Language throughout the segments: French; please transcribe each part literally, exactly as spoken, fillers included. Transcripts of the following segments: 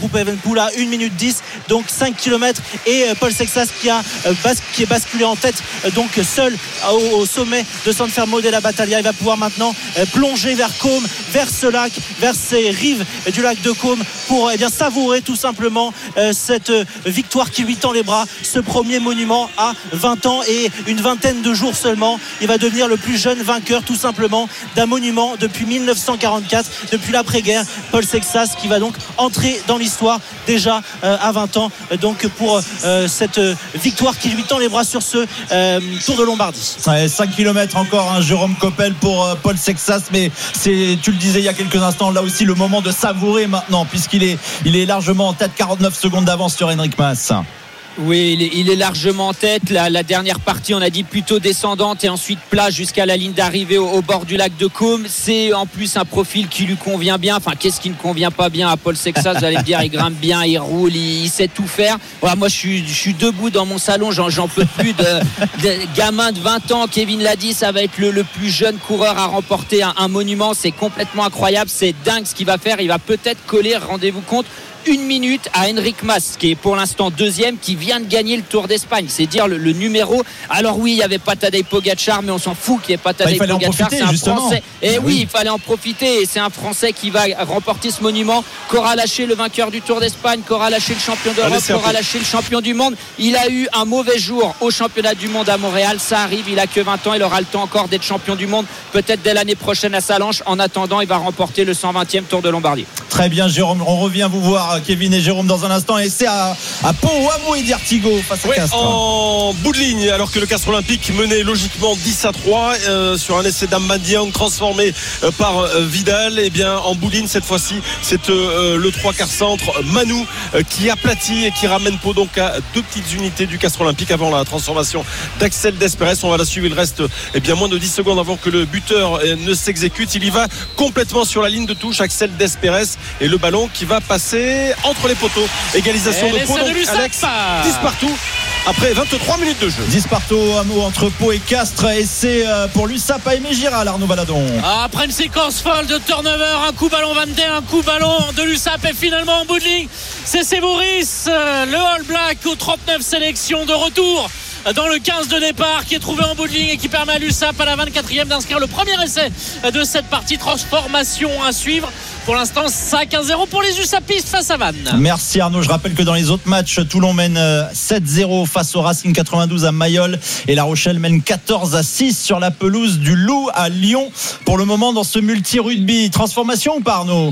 groupe Evenepoel à une minute dix, donc cinq kilomètres, et Paul Sexas qui, a, qui est basculé en tête, donc seul au, au sommet de San Fermo della Battaglia. Il va pouvoir maintenant plonger vers Côme, vers ce lac, vers ces rives du lac de Côme pour eh bien, savourer tout simplement euh, cette victoire qui lui tend les bras, ce premier monument à vingt ans et une vingtaine de jours seulement. Il va devenir le plus jeune vainqueur tout simplement d'un monument depuis mille neuf cent quarante-quatre, depuis l'après-guerre. Paul Sexas qui va donc entrer dans l'histoire déjà euh, à vingt ans, donc pour euh, cette victoire qui lui tend les bras sur ce euh, Tour de Lombardie. Ouais, cinq kilomètres encore, hein, Jérôme Coppel pour euh, Paul Sexas, mais c'est, tu le disais il y a quelques instants, là aussi le moment de savourer maintenant, puisqu'il est, il est largement en tête, quarante-neuf secondes d'avance sur Enric Mas. Oui, il est, il est largement en tête. La, la dernière partie, on a dit plutôt descendante et ensuite plat jusqu'à la ligne d'arrivée au, au bord du lac de Côme. C'est en plus un profil qui lui convient bien. Enfin, qu'est-ce qui ne convient pas bien à Paul Sexas? Vous allez me dire, il grimpe bien, il roule, il, il sait tout faire. Voilà, moi, je suis, je suis debout dans mon salon, j'en, j'en peux plus. De, de gamin de vingt ans, Kevin l'a dit, ça va être le, le plus jeune coureur à remporter un, un monument. C'est complètement incroyable, c'est dingue ce qu'il va faire. Il va peut-être coller, rendez-vous compte, une minute à Enric Mas, qui est pour l'instant deuxième, qui vient de gagner le Tour d'Espagne. C'est dire le, le numéro. Alors oui, il y avait pas Tadej Pogacar, mais on s'en fout qu'il n'y ait pas Tadej bah, Pogacar. C'est un justement. Français. Et bah, oui, oui, il fallait en profiter. Et c'est un Français qui va remporter ce monument. Qu'aura lâché le vainqueur du Tour d'Espagne, qu'aura lâché le champion d'Europe, qu'aura lâché le champion du monde. Il a eu un mauvais jour au championnat du monde à Montréal. Ça arrive. Il a que vingt ans. Il aura le temps encore d'être champion du monde. Peut-être dès l'année prochaine à Salanches. En attendant, il va remporter le cent vingtième Tour de Lombardie. Très bien, Jérôme. On revient vous voir, Kevin et Jérôme, dans un instant, et c'est à, à Pau, Hameau et d'Artigo face à ouais, Castres. En bout de ligne, alors que le Castres Olympique menait logiquement dix à trois euh, sur un essai d'Amadiang transformé euh, par euh, Vidal. Et bien en bout de ligne cette fois-ci, c'est euh, le trois quarts centre Manu euh, qui aplatit et qui ramène Pau donc à deux petites unités du Castres Olympique avant la transformation d'Axel Despérès. On va la suivre, il reste eh bien moins de dix secondes avant que le buteur euh, ne s'exécute. Il y va complètement sur la ligne de touche, Axel Despérès, et le ballon qui va passer entre les poteaux. Égalisation de Pau, donc Alex, dix partout après vingt-trois minutes de jeu. dix partout au Hameau entre Pau et Castres, et c'est pour l'U S A P à Aimé Giral, Arnaud Valadon. Après une séquence folle de turnover, un coup ballon Van Den, un coup ballon de l'U S A P, et finalement en bout de ligne, c'est Sevoris, le All Black aux trente-neuf sélections de retour dans le quinze de départ, qui est trouvé en bout de ligne et qui permet à l'U S A P à la vingt-quatrième d'inscrire le premier essai de cette partie. Transformation à suivre. Pour l'instant, cinq à zéro pour les USAPistes face à Vannes. Merci Arnaud. Je rappelle que dans les autres matchs, Toulon mène sept zéro face au Racing quatre-vingt-douze à Mayol, et La Rochelle mène quatorze à six sur la pelouse du Loup à Lyon. Pour le moment, dans ce multi-rugby, transformation ou pas, Arnaud?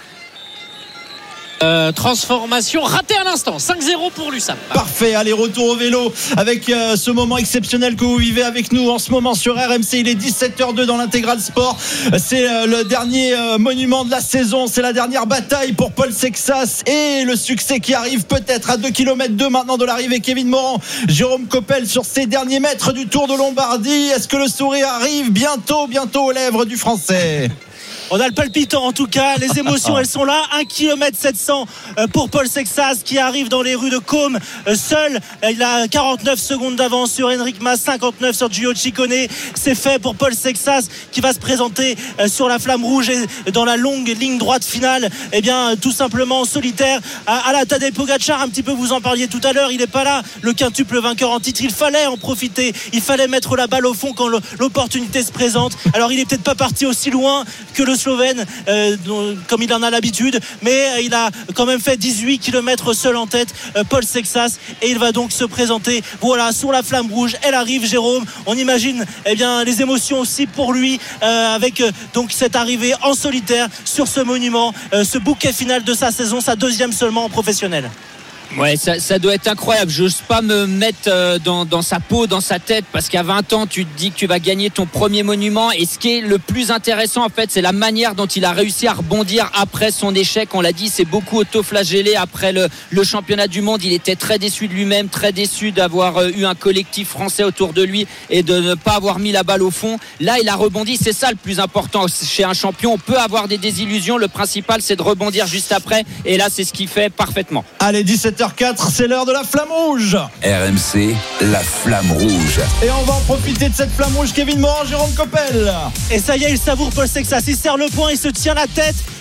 Euh, transformation ratée à l'instant, cinq zéro pour l'U S A P. Parfait, allez, retour au vélo avec euh, ce moment exceptionnel que vous vivez avec nous en ce moment sur R M C. Il est dix-sept heures deux dans l'intégral sport. C'est euh, le dernier euh, monument de la saison, c'est la dernière bataille pour Paul Sexas, et le succès qui arrive peut-être à deux kilomètres deux maintenant de l'arrivée. Kevin Morand, Jérôme Coppel sur ces derniers mètres du Tour de Lombardie. Est-ce que le sourire arrive bientôt, bientôt aux lèvres du Français? On a le palpitant en tout cas, les émotions elles sont là. un kilomètre sept cents pour Paul Sexas qui arrive dans les rues de Côme seul. Il a quarante-neuf secondes d'avance sur Enric Mas, cinquante-neuf sur Gio Ciccone. C'est fait pour Paul Sexas qui va se présenter sur la flamme rouge et dans la longue ligne droite finale, eh bien tout simplement solitaire à la Tadej Pogacar. Un petit peu, vous en parliez tout à l'heure, il n'est pas là, le quintuple vainqueur en titre. Il fallait en profiter, il fallait mettre la balle au fond quand l'opportunité se présente. Alors il n'est peut-être pas parti aussi loin que le Slovène euh, comme il en a l'habitude, mais euh, il a quand même fait dix-huit kilomètres seul en tête, euh, Paul Sexas, et il va donc se présenter voilà sur la flamme rouge. Elle arrive, Jérôme, on imagine eh bien les émotions aussi pour lui euh, avec euh, donc cette arrivée en solitaire sur ce monument, euh, ce bouquet final de sa saison, sa deuxième seulement en professionnel. Ouais, ça, ça doit être incroyable. J'ose pas me mettre euh, dans, dans sa peau, dans sa tête, parce qu'à vingt ans, tu te dis que tu vas gagner ton premier monument. Et ce qui est le plus intéressant, en fait, c'est la manière dont il a réussi à rebondir après son échec. On l'a dit, c'est beaucoup auto-flagellé après le, le championnat du monde. Il était très déçu de lui-même, très déçu d'avoir euh, eu un collectif français autour de lui et de ne pas avoir mis la balle au fond. Là, il a rebondi. C'est ça le plus important chez un champion. On peut avoir des désillusions. Le principal, c'est de rebondir juste après. Et là, c'est ce qu'il fait parfaitement. Allez, dix-sept heures quatre, c'est l'heure de la flamme rouge. R M C, la flamme rouge. Et on va en profiter de cette flamme rouge. Kevin Morand, Jérôme Coppel. Et ça y est, il savoure Paul Sexas. Il serre le poing, il se tient la tête.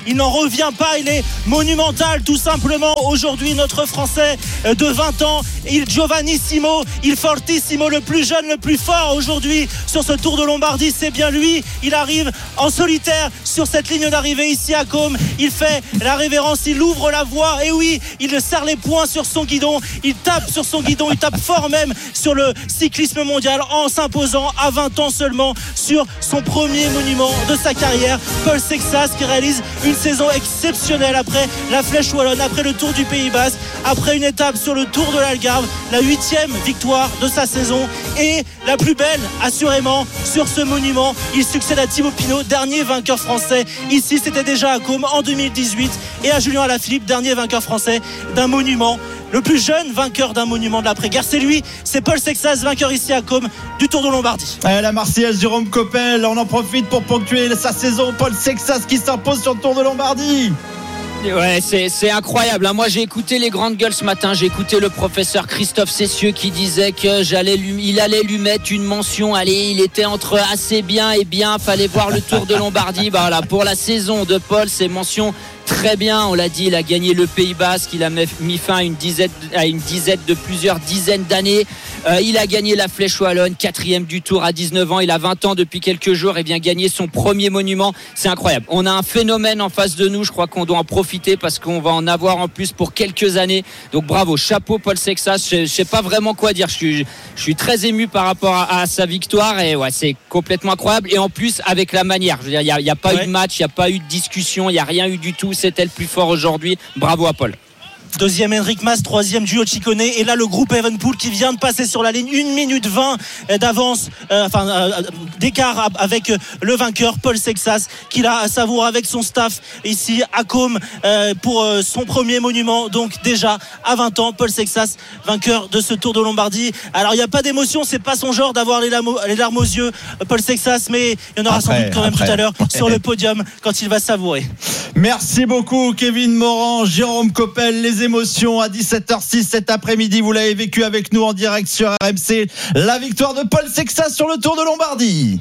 il n'en revient pas, il est monumental tout simplement aujourd'hui, notre Français de vingt ans, il Giovanissimo, il Fortissimo, le plus jeune, le plus fort aujourd'hui sur ce Tour de Lombardie, c'est bien lui. Il arrive en solitaire sur cette ligne d'arrivée ici à Côme, il fait la révérence, il ouvre la voie, et oui, il serre les poings sur son guidon, il tape sur son guidon, il tape fort même sur le cyclisme mondial en s'imposant à vingt ans seulement sur son premier monument de sa carrière. Paul Sexas qui réalise une saison exceptionnelle après la Flèche Wallonne, après le Tour du Pays Basque, après une étape sur le Tour de l'Algarve, la huitième victoire de sa saison et la plus belle assurément sur ce monument. Il succède à Thibaut Pinot, dernier vainqueur français ici, c'était déjà à Côme en deux mille dix-huit, et à Julien Alaphilippe, dernier vainqueur français d'un monument. Le plus jeune vainqueur d'un monument de l'après-guerre, c'est lui, c'est Paul Sexas, vainqueur ici à Côme du Tour de Lombardie. Et la Marseillaise Jérôme Coppel, on en profite pour ponctuer sa saison. Paul Sexas qui s'impose sur le Tour de Lombardie. Ouais, c'est, c'est incroyable. Moi, j'ai écouté les grandes gueules ce matin. J'ai écouté le professeur Christophe Cessieux qui disait que j'allais lui, il allait lui mettre une mention. Allez, il était entre assez bien et bien. Fallait voir le Tour de Lombardie. Bah, voilà, pour la saison de Paul, c'est mention très bien. On l'a dit, il a gagné le Pays Basque. Il a mis fin à une dizaine, à une dizaine de plusieurs dizaines d'années. Euh, il a gagné la Flèche Wallonne, quatrième du Tour à dix-neuf ans. Il a vingt ans depuis quelques jours et vient gagner son premier monument. C'est incroyable. On a un phénomène en face de nous. Je crois qu'on doit en profiter parce qu'on va en avoir en plus pour quelques années. Donc bravo, chapeau Paul Sexas. Je, je sais pas vraiment quoi dire. Je suis, je suis très ému par rapport à, à sa victoire et ouais, c'est complètement incroyable. Et en plus avec la manière. Je veux dire, il y a, il y a pas ouais. eu de match, il y a pas eu de discussion, il y a rien eu du tout. C'était le plus fort aujourd'hui. Bravo à Paul. Deuxième Enric Mas, troisième Giulio Ciccone, et là le groupe Evenepoel qui vient de passer sur la ligne, une minute vingt d'avance, euh, enfin euh, d'écart avec le vainqueur Paul Sexas, qui l'a savouré avec son staff ici à Côme euh, pour euh, son premier monument. Donc déjà à vingt ans, Paul Sexas vainqueur de ce Tour de Lombardie. Alors il n'y a pas d'émotion, c'est pas son genre d'avoir les larmes, les larmes aux yeux, Paul Sexas, mais il y en aura après, sans doute quand même après. tout à l'heure sur le podium quand il va savourer. Merci beaucoup Kevin Morand, Jérôme Coppel. Les émotions à dix-sept heures six cet après-midi, vous l'avez vécu avec nous en direct sur R M C, la victoire de Paul Sexas sur le Tour de Lombardie.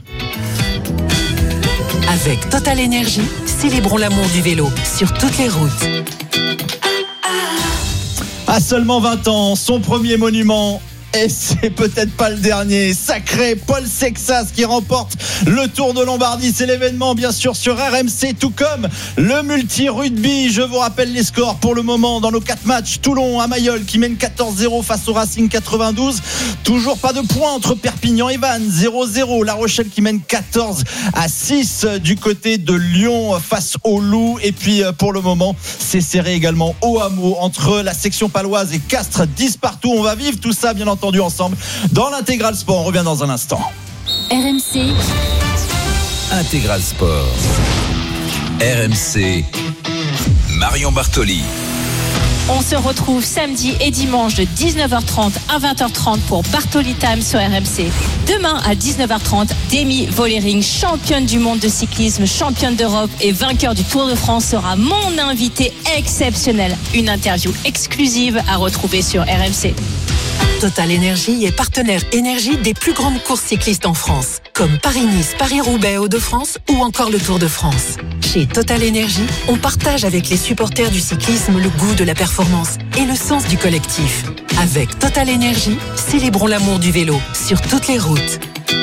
Avec Total Énergie, célébrons l'amour du vélo sur toutes les routes. À seulement vingt ans, son premier monument, et c'est peut-être pas le dernier. Sacré Paul Sexas qui remporte le Tour de Lombardie. C'est l'événement bien sûr sur R M C, tout comme le multi-rugby. Je vous rappelle les scores pour le moment dans nos quatre matchs. Toulon à Mayol qui mène quatorze zéro face au Racing quatre-vingt-douze. Toujours pas de points entre Perpignan et Vannes, zéro zéro. La Rochelle qui mène quatorze à six du côté de Lyon face au Loup. Et puis pour le moment, c'est serré également au Hameau entre la section paloise et Castres, dix partout. On va vivre tout ça bien entendu ensemble dans l'Intégral Sport. On revient dans un instant. R M C Intégral Sport. R M C Marion Bartoli. On se retrouve samedi et dimanche de dix-neuf heures trente à vingt heures trente pour Bartoli Time sur R M C. Demain à dix-neuf heures trente, Demi Vollering, championne du monde de cyclisme, championne d'Europe et vainqueur du Tour de France, sera mon invité exceptionnel. Une interview exclusive à retrouver sur R M C. Total Énergie est partenaire énergie des plus grandes courses cyclistes en France, comme Paris-Nice, Paris-Roubaix, Hauts-de-France ou encore le Tour de France. Chez Total Énergie, on partage avec les supporters du cyclisme le goût de la performance et le sens du collectif. Avec Total Énergie, célébrons l'amour du vélo sur toutes les routes.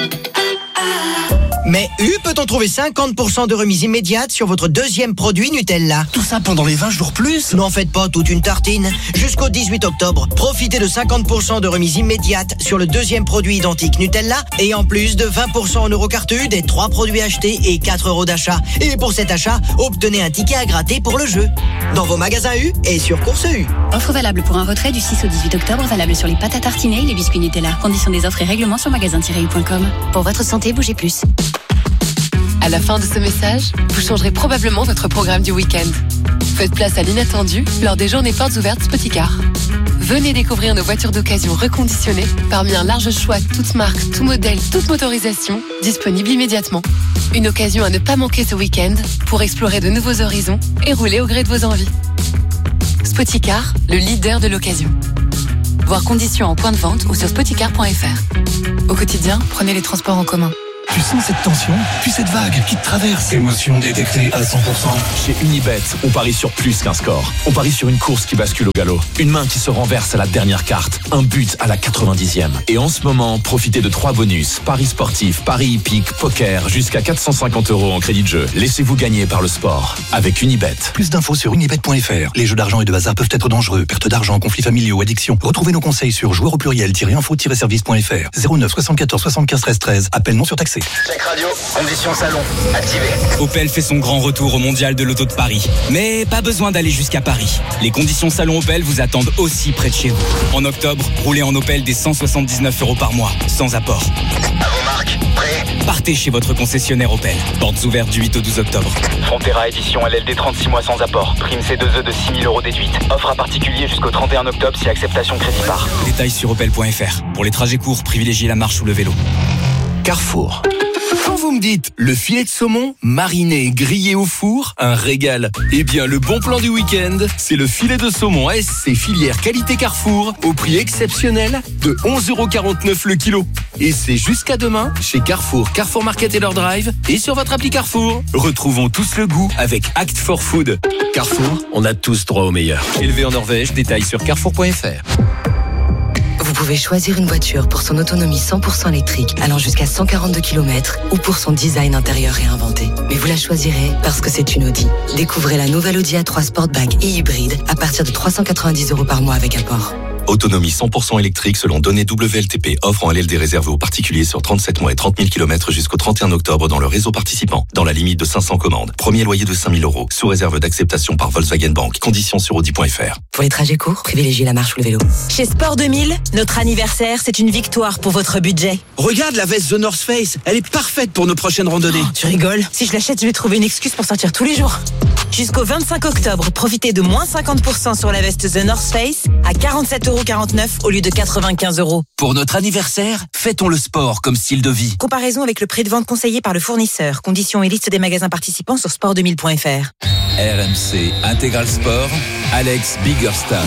Mais U, peut-on trouver cinquante pour cent de remise immédiate sur votre deuxième produit Nutella? Tout ça pendant les vingt jours plus? N'en faites pas toute une tartine. Jusqu'au dix-huit octobre, profitez de cinquante pour cent de remise immédiate sur le deuxième produit identique Nutella et en plus de vingt pour cent en Eurocarte U des trois produits achetés et quatre euros d'achat. Et pour cet achat, obtenez un ticket à gratter pour le jeu. Dans vos magasins U et sur Course U. Offre valable pour un retrait du six au dix-huit octobre, valable sur les pâtes à tartiner et les biscuits Nutella. Conditions des offres et règlements sur magasin tiret u point com. Pour votre santé, bougez plus. À la fin de ce message, vous changerez probablement votre programme du week-end. Faites place à l'inattendu lors des journées portes ouvertes Spoticar. Venez découvrir nos voitures d'occasion reconditionnées parmi un large choix toutes marques, tout modèle, toute motorisation, disponible immédiatement. Une occasion à ne pas manquer ce week-end pour explorer de nouveaux horizons et rouler au gré de vos envies. Spoticar, le leader de l'occasion. Voir conditions en point de vente ou sur spoticar point f r. Au quotidien, prenez les transports en commun. Tu sens cette tension, puis cette vague qui te traverse. Émotion détectée à cent pour cent. Chez Unibet, on parie sur plus qu'un score. On parie sur une course qui bascule au galop. Une main qui se renverse à la dernière carte. Un but à la quatre-vingt-dixième. Et en ce moment, profitez de trois bonus. Paris sportif, paris hippique, poker, jusqu'à quatre cent cinquante euros en crédit de jeu. Laissez-vous gagner par le sport. Avec Unibet. Plus d'infos sur unibet point f r. Les jeux d'argent et de hasard peuvent être dangereux. Perte d'argent, conflits familiaux, addiction. Retrouvez nos conseils sur joueurs au pluriel-info-service point f r. zéro neuf soixante-quatorze soixante-quinze treize treize. Appel non surtaxé. Check radio, conditions salon, activé. Opel fait son grand retour au Mondial de l'Auto de Paris. Mais pas besoin d'aller jusqu'à Paris. Les conditions salon Opel vous attendent aussi près de chez vous. En octobre, roulez en Opel des cent soixante-dix-neuf euros par mois, sans apport. À vos marques, prêt ? Partez chez votre concessionnaire Opel. Portes ouvertes du huit au douze octobre. Frontera édition L L D trente-six mois sans apport. Prime C deux E de six mille euros déduite. Offre à particulier jusqu'au trente et un octobre si acceptation crédit par. Détails sur opel point f r. Pour les trajets courts, privilégiez la marche ou le vélo. Carrefour. Quand vous me dites le filet de saumon, mariné, grillé au four, un régal. Eh bien, le bon plan du week-end, c'est le filet de saumon A S C filière qualité Carrefour au prix exceptionnel de onze euros quarante-neuf le kilo. Et c'est jusqu'à demain chez Carrefour, Carrefour Market et leur drive et sur votre appli Carrefour. Retrouvons tous le goût avec Act for Food. Carrefour, on a tous droit au meilleur. Élevé en Norvège, détails sur carrefour point f r. Vous pouvez choisir une voiture pour son autonomie cent pour cent électrique allant jusqu'à cent quarante-deux kilomètres ou pour son design intérieur réinventé. Mais vous la choisirez parce que c'est une Audi. Découvrez la nouvelle Audi A trois Sportback et hybride à partir de trois cent quatre-vingt-dix euros par mois avec apport. Autonomie cent pour cent électrique selon données W L T P. Offre en L L D réservée aux particuliers sur trente-sept mois et trente mille kilomètres jusqu'au trente et un octobre dans le réseau participant. Dans la limite de cinq cents commandes. Premier loyer de cinq mille euros. Sous réserve d'acceptation par Volkswagen Bank. Conditions sur audi point f r. Pour les trajets courts, privilégiez la marche ou le vélo. Chez Sport deux mille, notre anniversaire, c'est une victoire pour votre budget. Regarde la veste The North Face. Elle est parfaite pour nos prochaines randonnées. Oh, tu rigoles. Si je l'achète, je vais trouver une excuse pour sortir tous les jours. Jusqu'au vingt-cinq octobre, profitez de moins cinquante pour cent sur la veste The North Face à quarante-sept euros quarante-neuf au lieu de quatre-vingt-quinze euros. Pour notre anniversaire, fêtons le sport comme style de vie. Comparaison avec le prix de vente conseillé par le fournisseur. Conditions et liste des magasins participants sur sport deux mille point f r. R M C Intégral Sport, Alex Biggerstaff.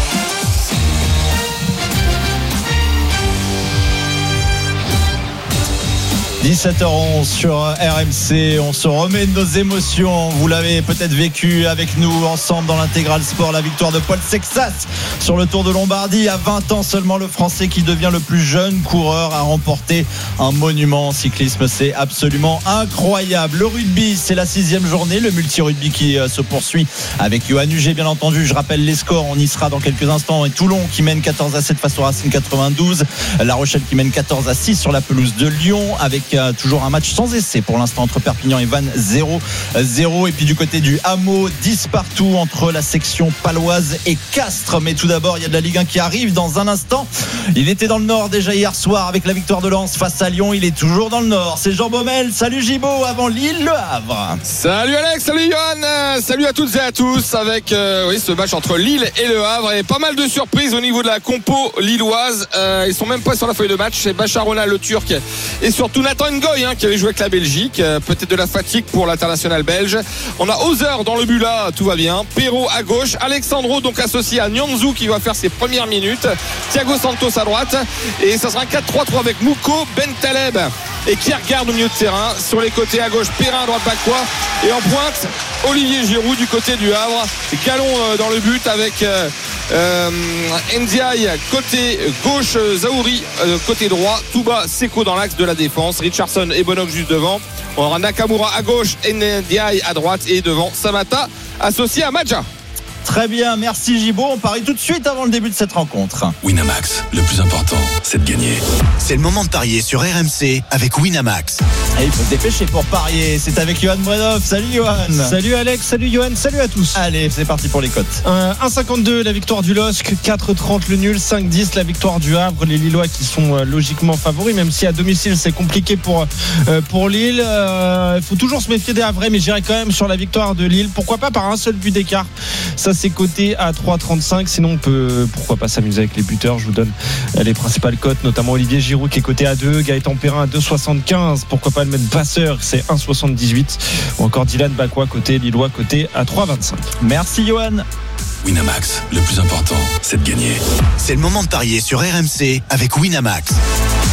dix-sept heures onze sur R M C, on se remet de nos émotions. Vous l'avez peut-être vécu avec nous ensemble dans l'intégral sport, la victoire de Paul Sexas sur le Tour de Lombardie. À vingt ans seulement, le Français qui devient le plus jeune coureur à remporter un monument en cyclisme. C'est absolument incroyable. Le rugby, c'est la sixième journée, le multi-rugby qui se poursuit avec Johan Huget, bien entendu. Je rappelle les scores, on y sera dans quelques instants. Et Toulon qui mène quatorze à sept face au Racing quatre-vingt-douze. La Rochelle qui mène quatorze à six sur la pelouse de Lyon, avec toujours un match sans essai pour l'instant entre Perpignan et Vannes, zéro zéro. Et puis du côté du Hameau, dix partout entre la section paloise et Castres. Mais tout d'abord, il y a de la Ligue un qui arrive dans un instant. Il était dans le Nord déjà hier soir avec la victoire de Lens face à Lyon. Il est toujours dans le Nord. C'est Jean Baumel. Salut Gibaud avant Lille, Le Havre. Salut Alex, salut Johan, euh, salut à toutes et à tous avec euh, oui, ce match entre Lille et Le Havre. Et pas mal de surprises au niveau de la compo lilloise. Euh, ils sont même pas sur la feuille de match. C'est Bacharona, le Turc, et surtout Nathan Ngoy, hein, qui avait joué avec la Belgique. Euh, peut-être de la fatigue pour l'international belge. On a Hauser dans le but là, tout va bien. Perrault à gauche, Alexandro donc associé à Nyanzou qui va faire ses premières minutes. Thiago Santos à droite. Et ça sera un quatre trois trois avec Mouko, Bentaleb et Kiergaard au milieu de terrain. Sur les côtés à gauche, Perrin à droite, Bakwa. Et en pointe, Olivier Giroud du côté du Havre. Galon euh, dans le but avec euh, euh, Ndiaye côté gauche, Zahouri euh, côté droit, Touba, Seko dans l'axe de la défense, Richardson et Bonok juste devant. On aura Nakamura à gauche, Ndiaye à droite et devant Samata associé à Madja. Très bien, merci Gibaud. On parie tout de suite avant le début de cette rencontre. Winamax, le plus important, c'est de gagner. C'est le moment de parier sur R M C avec Winamax. Et il faut se dépêcher pour parier. C'est avec Johan Bredov. Salut Johan. Salut Alex, salut Johan, salut à tous. Allez, c'est parti pour les cotes. Euh, un cinquante-deux la victoire du L O S C, quatre trente le nul, cinq dix la victoire du Havre. Les Lillois qui sont euh, logiquement favoris, même si à domicile c'est compliqué pour, euh, pour Lille. Il euh, faut toujours se méfier des Havrais, mais j'irai quand même sur la victoire de Lille. Pourquoi pas par un seul but d'écart. Ça c'est coté à trois trente-cinq. Sinon on peut pourquoi pas s'amuser avec les buteurs. Je vous donne les principales cotes, notamment Olivier Giroud qui est coté à deux, Gaëtan Perrin à deux soixante-quinze. Pourquoi pas le mettre passeur, c'est un soixante-dix-huit. Ou encore Dylan Bakwa côté Lillois côté à trois vingt-cinq. Merci Johan. Winamax, le plus important, c'est de gagner. C'est le moment de parier sur R M C avec Winamax.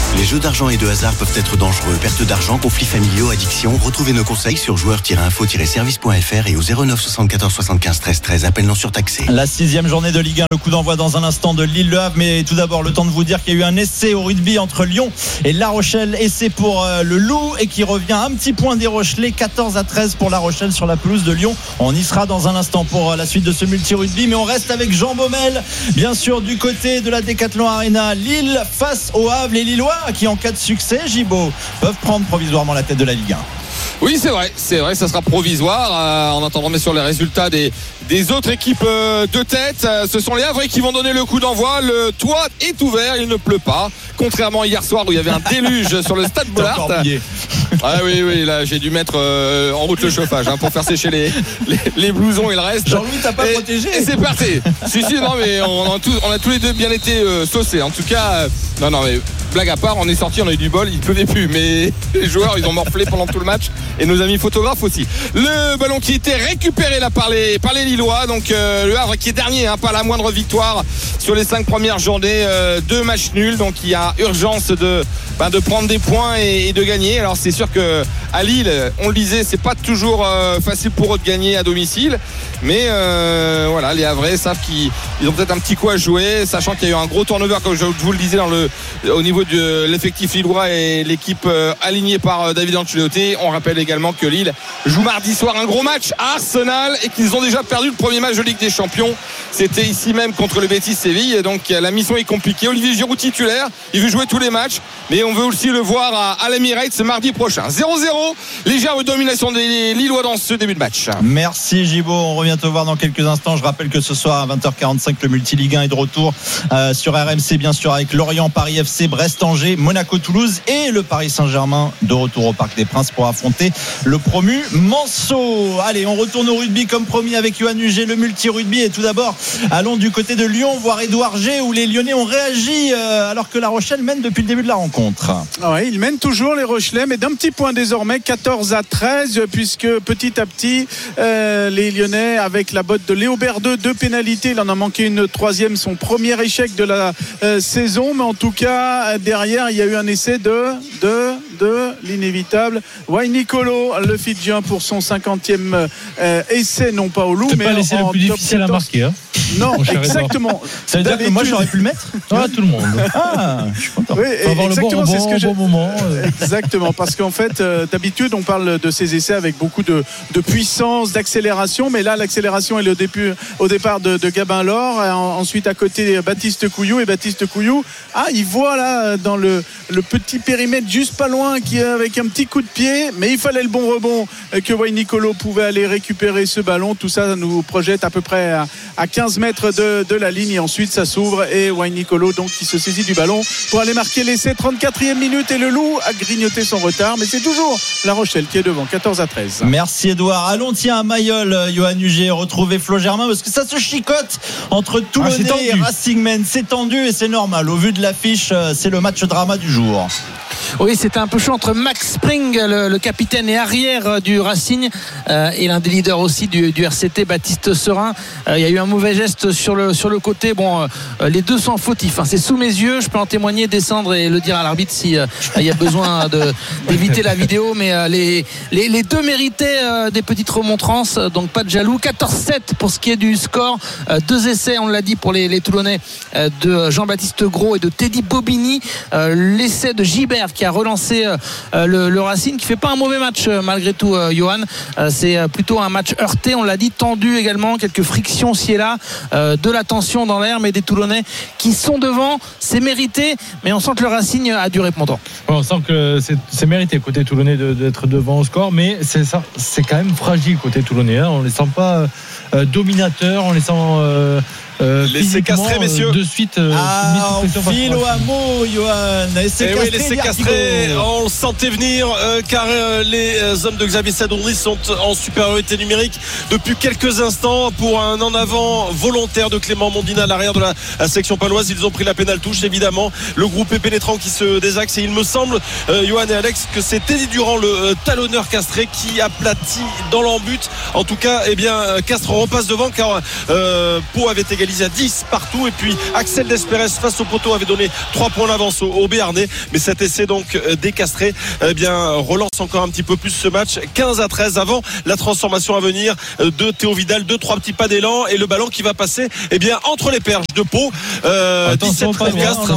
Les jeux d'argent et de hasard peuvent être dangereux. Perte d'argent, conflits familiaux, addiction. Retrouvez nos conseils sur joueurs tiret info tiret service point f r et au zéro neuf soixante-quatorze soixante-quinze treize treize. Appel non surtaxé. La sixième journée de Ligue un, le coup d'envoi dans un instant de Lille-Le Havre. Mais tout d'abord, le temps de vous dire qu'il y a eu un essai au rugby entre Lyon et La Rochelle. Essai pour euh, le Loup et qui revient un petit point des Rochelais. quatorze à treize pour La Rochelle sur la pelouse de Lyon. On y sera dans un instant pour euh, la suite de ce multi-rugby. Mais on reste avec Jean Baumel, bien sûr, du côté de la Décathlon Arena. Lille face au Havre. Les Lillois qui, en cas de succès, Gibaud, peuvent prendre provisoirement la tête de la Ligue un. Oui, c'est vrai, c'est vrai, ça sera provisoire euh, en attendant bien sûr les résultats des, des autres équipes euh, de tête. Euh, ce sont les Havrais qui vont donner le coup d'envoi. Le toit est ouvert, il ne pleut pas, contrairement à hier soir où il y avait un déluge sur le stade Bollaert. Ah oui, oui, là j'ai dû mettre euh, en route le chauffage hein, pour faire sécher les, les, les blousons et le reste. Jean-Louis, t'as pas et, protégé et c'est parti. Si, si, non, mais on a, tous, on a tous les deux bien été euh, saucés. En tout cas, euh, non, non, mais blague à part, on est sorti, on a eu du bol, il pleuvait plus, mais les joueurs ils ont morflé pendant tout le match et nos amis photographes aussi. Le ballon qui était récupéré là par les, par les Lillois, donc euh, le Havre qui est dernier, hein, pas la moindre victoire sur les cinq premières journées, euh, deux matchs nuls, donc il y a urgence de, ben, de prendre des points et, et de gagner. Alors c'est sûr que à Lille, on le disait, c'est pas toujours euh, facile pour eux de gagner à domicile, mais euh, voilà, les Havrais savent qu'ils ils ont peut-être un petit coup à jouer, sachant qu'il y a eu un gros turnover comme je vous le disais dans le, au niveau de l'effectif lillois et l'équipe euh, alignée par euh, David Ancelotti. On rappelle également que Lille joue mardi soir un gros match à Arsenal et qu'ils ont déjà perdu le premier match de Ligue des Champions. C'était ici même contre le Betis Séville, et donc la mission est compliquée. Olivier Giroud titulaire, il veut jouer tous les matchs, mais on veut aussi le voir à, à l'Emirates ce mardi prochain. zéro zéro, légère domination des Lillois dans ce début de match. Merci Gibaud, on revient te voir dans quelques instants. Je rappelle que ce soir à vingt heures quarante-cinq le multi Ligue un est de retour euh, sur R M C, bien sûr, avec Lorient, Paris F C, Brest, Angers, Monaco, Toulouse et le Paris Saint-Germain de retour au Parc des Princes pour affronter le promu Manceau. Allez, on retourne au rugby comme promis avec Yoann Huget, le multi-rugby. Et tout d'abord, allons du côté de Lyon voir Édouard G, où les Lyonnais ont réagi euh, alors que La Rochelle mène depuis le début de la rencontre. Oui, ils mènent toujours les Rochelais, mais d'un petit point désormais, quatorze à treize, puisque petit à petit euh, les Lyonnais, avec la botte de Léo Berdeux, deux pénalités, il en a manqué une troisième, son premier échec de la euh, saison, mais en tout cas derrière il y a eu un essai de de, de l'inévitable Wayne Nicolo, le Fidjien, pour son cinquantième euh, essai, non pas au loup, c'est mais pas l'essai en, le plus en difficile à marquer hein. Non, exactement. Ça veut dire que moi j'aurais pu le mettre. Ah, tout le monde. Ah, je suis content. Oui, exactement, bon c'est ce que bon moment. Exactement, parce qu'en fait, euh, d'habitude, on parle de ces essais avec beaucoup de, de puissance, d'accélération, mais là, l'accélération est le début, au départ de, de Gabin Laure. Ensuite, à côté, Baptiste Couillou, et Baptiste Couillou, ah, il voit là dans le, le petit périmètre juste pas loin, qui avec un petit coup de pied, mais il fallait le bon rebond que Wayne Nicolo pouvait aller récupérer ce ballon. Tout ça, ça nous projette à peu près à, à quinze mètres de, de la ligne, et ensuite ça s'ouvre et Wayne Nicolo donc qui se saisit du ballon pour aller marquer l'essai. Trente-quatrième minute et le Loup a grignoté son retard, mais c'est toujours La Rochelle qui est devant, quatorze à treize. Merci Edouard. Allons tiens à Mayol, Yoann Huget, retrouver Flo Germain, parce que ça se chicote entre Toulonnais ah, et Racing Men. C'est tendu et c'est normal. Au vu de l'affiche, c'est le match drama du jour. Oui, c'était un peu chaud entre Max Spring, le, le capitaine et arrière du Racing, euh, et l'un des leaders aussi du, du R C T, Baptiste Serin. Euh, il y a eu un mauvais geste sur le, sur le côté. Bon, euh, les deux sont fautifs. Hein. C'est sous mes yeux. Je peux en témoigner, descendre et le dire à l'arbitre si euh, il y a besoin de, d'éviter la vidéo. Mais euh, les, les, les deux méritaient euh, des petites remontrances. Donc pas de jaloux. quatorze sept pour ce qui est du score. Euh, deux essais, on l'a dit, pour les, les Toulonnais, euh, de Jean-Baptiste Gros et de Teddy Bobigny. Euh, l'essai de Gibert qui a relancé euh, le, le Racing, qui fait pas un mauvais match euh, malgré tout, euh, Johan. Euh, c'est euh, plutôt un match heurté, on l'a dit, tendu également, quelques frictions ci et là, euh, de la tension dans l'air, mais des Toulonnais qui sont devant, c'est mérité, mais on sent que le Racing a dû répondre. Ouais, on sent que c'est, c'est mérité côté Toulonnais de, d'être devant au score, mais c'est, ça, c'est quand même fragile côté Toulonnais. Hein. On les sent pas euh, dominateurs, on les sent euh, Euh, laissez castrer, messieurs. De suite, euh, ah, on file au hameau, Johan. Laissez castrer, oui, laissez castrer. On le sentait venir, euh, car euh, les hommes de Xavier Sadouri sont en supériorité numérique depuis quelques instants pour un en avant volontaire de Clément Mondina à l'arrière de la, la section paloise. Ils ont pris la pénale touche, évidemment. Le groupe est pénétrant qui se désaxe, et il me semble, euh, Johan et Alex, que c'est Teddy Durand, le euh, talonneur castré, qui aplatit dans l'embut. En tout cas, eh bien, Castres repasse devant, car euh, Pau avait égalisé à dix partout. Et puis Axel Despérez face au poteau avait donné trois points d'avance au, au Béarnais. Mais cet essai donc euh, décastré eh bien, relance encore un petit peu plus ce match. quinze à treize avant la transformation à venir euh, de Théo Vidal. Deux, trois petits pas d'élan et le ballon qui va passer eh bien, entre les perches de Pau. Euh, dix-sept treize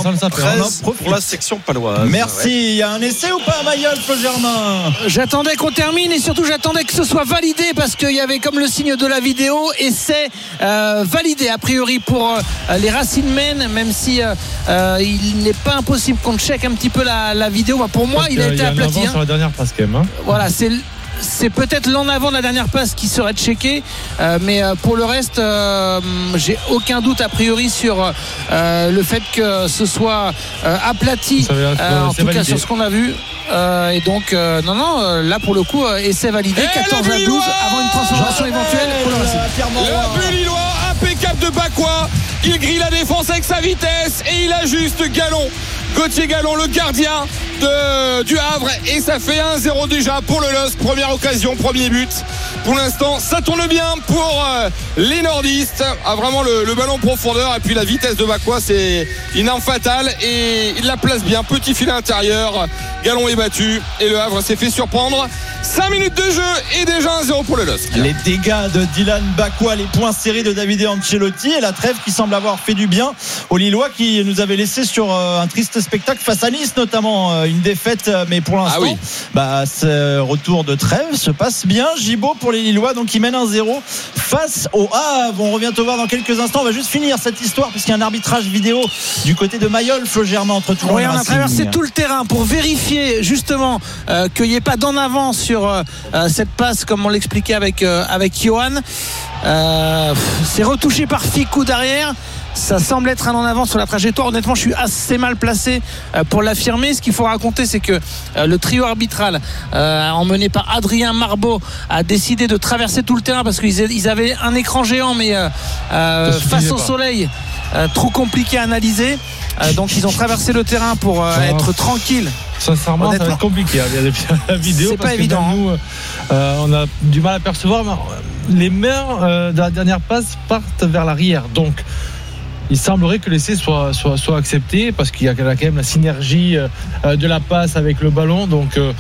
pour la section paloise. Merci. Ouais. Il y a un essai ou pas à Mayol, Flo Germain? J'attendais qu'on termine et surtout j'attendais que ce soit validé parce qu'il y avait comme le signe de la vidéo essai euh, validé a priori pour euh, les Racing Men, même si euh, euh, il n'est pas impossible qu'on check un petit peu la, la vidéo. Bah, pour moi, il a été aplati. Hein. Sur la dernière passe quand même. Hein. Voilà, c'est c'est peut-être l'en avant de la dernière passe qui serait checké, euh, mais euh, pour le reste, euh, j'ai aucun doute a priori sur euh, le fait que ce soit euh, aplati, euh, en tout validé. Cas sur ce qu'on a vu. Euh, et donc, euh, non, non, euh, là pour le coup, euh, essai validé, quatorze à douze avant une transformation éventuelle pour le Racing. Le but lillois, impeccable de Bakwa. Il grille la défense avec sa vitesse et il ajuste Gallon. Gauthier Gallon, le gardien de, du Havre, et ça fait un zéro déjà pour le L O S C. Première occasion, premier but. Pour l'instant, ça tourne bien pour euh, les nordistes. Ah, vraiment le, le ballon profondeur et puis la vitesse de Bakwa, c'est une arme fatale et il la place bien. Petit filet intérieur, Gallon est battu et le Havre s'est fait surprendre. cinq minutes de jeu et déjà un zéro pour le L O S C. Les dégâts de Dylan Bakwa, les points serrés de Davide Ancelotti et la trêve qui semble avoir fait du bien aux Lillois qui nous avaient laissé sur un triste spectacle face à Nice notamment, une défaite, mais pour l'instant ah oui. bah, ce retour de trêve se passe bien. Gibaud pour les Lillois, donc ils mènent un zéro face au Havre. On revient te voir dans quelques instants. On va juste finir cette histoire puisqu'il y a un arbitrage vidéo du côté de Mayol, Flo Germain, entre Toulon oui, et on Racing. a traversé tout le terrain pour vérifier justement euh, qu'il n'y ait pas d'en avant sur euh, cette passe comme on l'expliquait avec, euh, avec Johan. Euh, c'est retouché par Ficou derrière. Ça semble être un en avant sur la trajectoire. Honnêtement, je suis assez mal placé pour l'affirmer. Ce qu'il faut raconter, c'est que le trio arbitral euh, emmené par Adrien Marbeau a décidé de traverser tout le terrain parce qu'ils avaient un écran géant mais euh, face au soleil euh, trop compliqué à analyser. Euh, donc ils ont traversé le terrain pour euh, être tranquille. Sincèrement, ça va être compliqué. Il y a la vidéo c'est parce pas que évident. Nous, euh, on a du mal à percevoir. Les mains euh, de la dernière passe partent vers l'arrière. Donc il semblerait que l'essai soit, soit, soit accepté parce qu'il y a quand même la synergie euh, de la passe avec le ballon. Donc euh,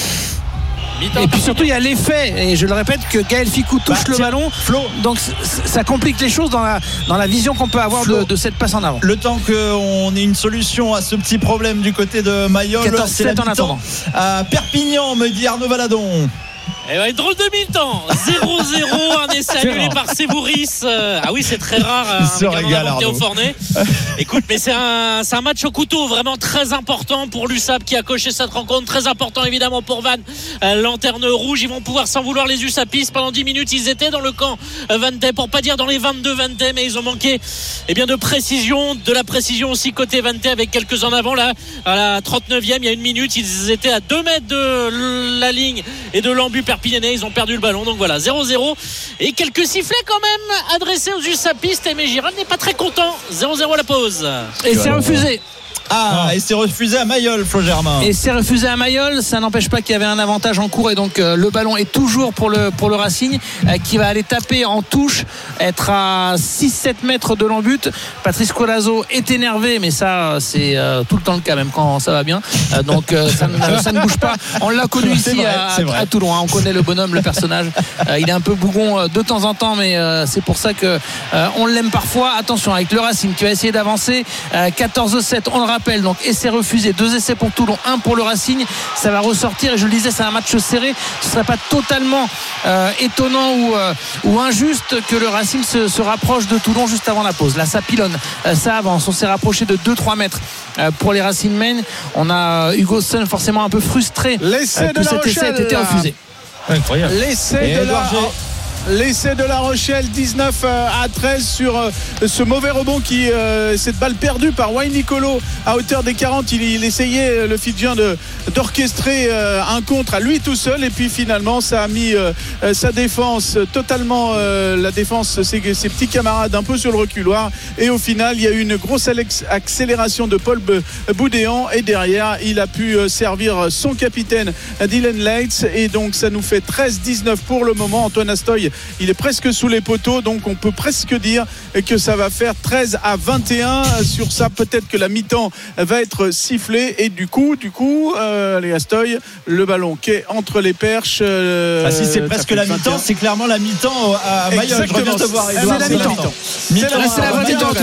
et puis surtout il y a l'effet, et je le répète, que Gaël Ficou touche bah, le tiens, ballon Flo. Donc c- ça complique les choses dans la, dans la vision qu'on peut avoir de, de cette passe en avant. Le temps qu'on ait une solution à ce petit problème du côté de Mayol, quatorze c'est la en attendant à Perpignan, me dit Arnaud Valadon. Eh ben, drôle de mi-temps, zéro zéro, un essai annulé par Sebouris. Ah oui, c'est très rare. Il se régale, Arnaud. Écoute, mais c'est un, c'est un match au couteau, vraiment très important pour l'U S A P qui a coché cette rencontre. Très important évidemment pour Vannes. Lanterne rouge, ils vont pouvoir s'en vouloir les USAPistes. Pendant dix minutes, ils étaient dans le camp Vantais, pour pas dire dans les vingt-deux Vantais, mais ils ont manqué eh bien, de précision, de la précision aussi côté Vantais avec quelques en avant. Là, à la trente-neuvième, il y a une minute, ils étaient à deux mètres de la ligne et de l'embut Perpignanais, ils ont perdu le ballon, donc voilà, zéro zéro et quelques sifflets quand même adressés aux USAPistes. Aimé Giral n'est pas très content. Zéro zéro à la pause et c'est refusé. Ah, et c'est refusé à Mayol, Flo Germain. Et c'est refusé à Mayol, ça n'empêche pas qu'il y avait un avantage en cours et donc euh, le ballon est toujours pour le, pour le Racing euh, qui va aller taper en touche, être à six sept mètres de l'embut. Patrice Colazo est énervé, mais ça c'est euh, tout le temps le cas, même quand ça va bien. Euh, donc euh, ça, ne, ça ne bouge pas. On l'a connu ici vrai, à, à, à Toulon, hein. On connaît le bonhomme, le personnage. Euh, il est un peu bougon euh, de temps en temps, mais euh, c'est pour ça que euh, on l'aime parfois. Attention avec le Racing qui va essayer d'avancer. euh, quatorze sept, on le rappelle. Donc essai refusé, deux essais pour Toulon, un pour le Racing. Ça va ressortir et je le disais, c'est un match serré. Ce ne serait pas totalement euh, étonnant ou, euh, ou injuste que le Racing se, se rapproche de Toulon juste avant la pause. Là ça pilonne, euh, ça avance, on s'est rapproché de deux trois mètres euh, pour les Racing Men. On a euh, Hugo Sun forcément un peu frustré l'essai euh, que de cet essai ait été refusé. Incroyable. L'essai de la... L'essai de La Rochelle, dix-neuf à treize sur ce mauvais rebond qui euh, cette balle perdue par Wayne Nicolo à hauteur des quarante. Il, il essayait le Fidjien de, d'orchestrer euh, un contre à lui tout seul et puis finalement ça a mis euh, sa défense totalement euh, la défense ses, ses petits camarades un peu sur le reculoir et au final il y a eu une grosse accélération de Paul Boudéan et derrière il a pu servir son capitaine Dylan Leitz et donc ça nous fait treize dix-neuf pour le moment. Antoine Astoy il est presque sous les poteaux, donc on peut presque dire que ça va faire treize à vingt et un. Sur ça, peut-être que la mi-temps va être sifflée et du coup, du coup, euh, les Astoy, le ballon qui est entre les perches. Euh, ah si c'est presque la mi-temps, vingt et un. C'est clairement la mi-temps à Mayol. Je reviens te voir, Edouard. C'est la mi-temps. Mi-temps, c'est la mi-temps.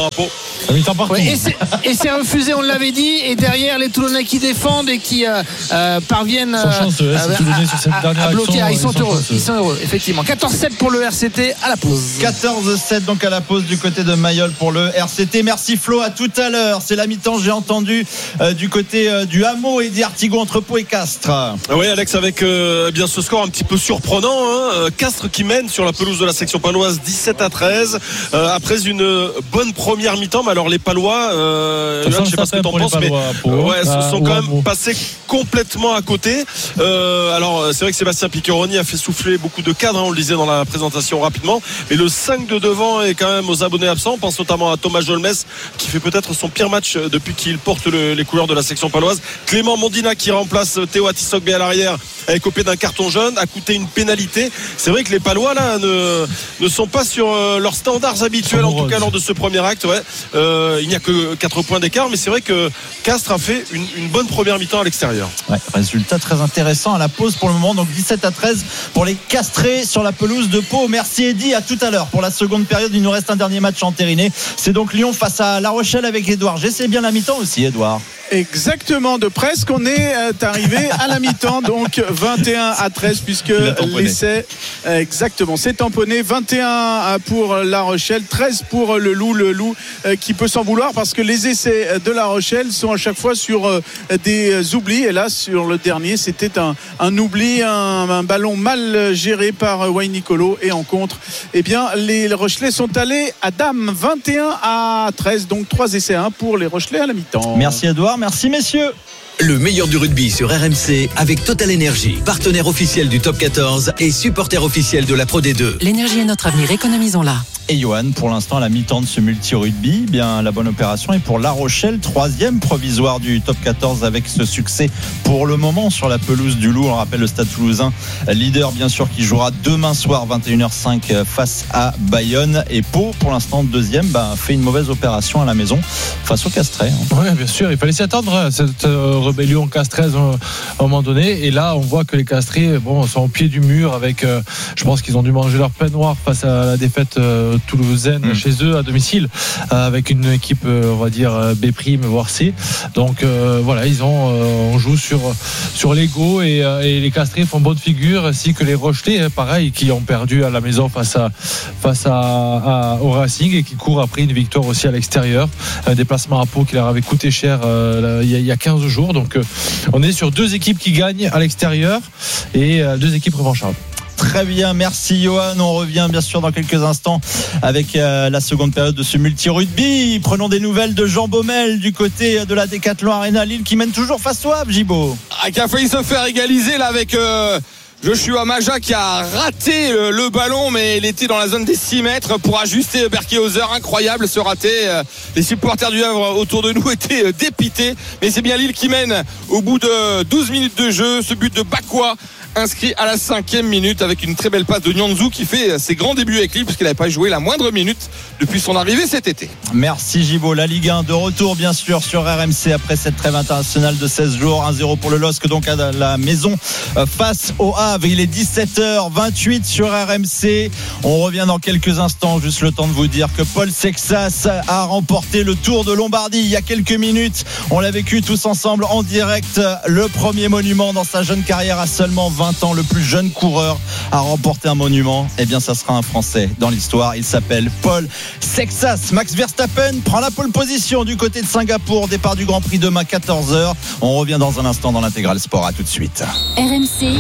La mi-temps partout. Ouais, et, c'est, et c'est refusé, on l'avait dit. Et derrière, les Toulonnais qui défendent et qui euh, euh, parviennent euh, chanceux, euh, à, sur cette à, à bloquer. Action, ah, ils, sont ils, sont heureux, chanceux. ils sont heureux, effectivement. quatorze sept pour le R C T à la pause. quatorze sept donc à la pause du côté de Mayol pour le R C T. Merci Flo, à tout à l'heure. C'est la mi-temps, j'ai entendu euh, du côté euh, du Hameau et d'Artigo entre Pau et Castres. Oui Alex, avec euh, bien ce score un petit peu surprenant, hein. Castres qui mène sur la pelouse de la section paloise dix-sept à treize euh, après une bonne première mi-temps. Mais alors les Palois, euh, Yoann, je sais pas ce que t'en penses, mais euh, ouais, ah, sont quand même bon. passés complètement à côté. Euh, alors c'est vrai que Sébastien Piccheroni a fait souffler beaucoup de cadres, hein, on le disait dans la présentation rapidement, mais le cinq de devant est quand même aux abonnés absents. On pense notamment à Thomas Jolmes qui fait peut-être son pire match depuis qu'il porte le, les couleurs de la section paloise. Clément Mondina qui remplace Théo Atisogbe à l'arrière a écopé d'un carton jaune, a coûté une pénalité. C'est vrai que les Palois là ne, ne sont pas sur euh, leurs standards habituels, en tout cas lors de ce premier acte. Ouais. Euh, il n'y a que quatre points d'écart, mais c'est vrai que Castres a fait une, une bonne première mi-temps à l'extérieur. Ouais, résultat très intéressant à la pause pour le moment, donc dix-sept à treize pour les Castrés sur la pelouse de Pau. Merci Eddy, à tout à l'heure pour la seconde période. Il nous reste un dernier match entériné, c'est donc Lyon face à La Rochelle avec Edouard G. C'est bien la mi-temps aussi, Edouard. Exactement, de presque on est arrivé à la mi-temps, donc vingt et un à treize puisque l'essai exactement c'est tamponné. Vingt et un pour La Rochelle, treize pour le Loup, le Loup qui peut s'en vouloir parce que les essais de La Rochelle sont à chaque fois sur des oublis, et là sur le dernier c'était un, un oubli, un, un ballon mal géré par Wayne Nicolo, et en contre eh bien les Rochelais sont allés à dame. Vingt et un à treize, donc trois essais un pour les Rochelais à la mi-temps. Merci Edouard. Merci messieurs. Le meilleur du rugby sur R M C avec Total Energy, partenaire officiel du Top quatorze et supporter officiel de la Pro D deux. L'énergie est notre avenir, économisons-la. Et Yoann, pour l'instant à la mi-temps de ce multi-rugby, bien la bonne opération est pour La Rochelle, troisième provisoire du top quatorze avec ce succès pour le moment sur la pelouse du Loup. On rappelle le Stade Toulousain, leader bien sûr, qui jouera demain soir vingt et une heures cinq face à Bayonne. Et Pau, pour l'instant deuxième, bah, fait une mauvaise opération à la maison face au Castrés. Hein. Oui, bien sûr, il fallait s'y attendre, cette euh, rébellion castraise euh, à un moment donné. Et là, on voit que les Castrés bon, sont au pied du mur avec, euh, je pense qu'ils ont dû manger leur pain noir face à la défaite euh, toulousaine mmh. chez eux à domicile, euh, avec une équipe euh, on va dire B', voire C. Donc euh, voilà, ils ont euh, on joue sur sur l'ego, et, euh, et les Castrés font bonne figure, ainsi que les Rochelais, hein, pareil, qui ont perdu à la maison face à face à, à au Racing, et qui courent après une victoire aussi à l'extérieur, un déplacement à Pau qui leur avait coûté cher euh, il, y a, il y a quinze jours. Donc euh, on est sur deux équipes qui gagnent à l'extérieur et euh, deux équipes revanchardes. Très bien, merci Yoann. On revient bien sûr dans quelques instants avec euh, la seconde période de ce multi-rugby. Prenons des nouvelles de Jean Baumel du côté de la Décathlon Arena Lille, qui mène toujours face au Havre, Gibo. Ah, qui a failli se faire égaliser là avec euh, Joshua Maja qui a raté le, le ballon, mais il était dans la zone des six mètres pour ajuster Berkey-Hauser. Incroyable ce raté. Les supporters du Havre autour de nous étaient dépités, mais c'est bien Lille qui mène au bout de douze minutes de jeu. Ce but de Bakwa, inscrit à la cinquième minute avec une très belle passe de Nyanzou, qui fait ses grands débuts avec Lille puisqu'il n'avait pas joué la moindre minute depuis son arrivée cet été. Merci Gibo. La Ligue un de retour bien sûr sur R M C après cette trêve internationale de seize jours. un zéro pour le LOSC donc à la maison face au Havre. Il est dix-sept heures vingt-huit sur R M C. On revient dans quelques instants. Juste le temps de vous dire que Paul Sexas a remporté le Tour de Lombardie il y a quelques minutes. On l'a vécu tous ensemble en direct. Le premier monument dans sa jeune carrière à seulement vingt ans, le plus jeune coureur à remporter un monument. Eh bien, ça sera un Français dans l'histoire. Il s'appelle Paul Sexas. Max Verstappen prend la pole position du côté de Singapour. Départ du Grand Prix demain quatorze heures. On revient dans un instant dans l'Intégral Sport. À tout de suite. R M C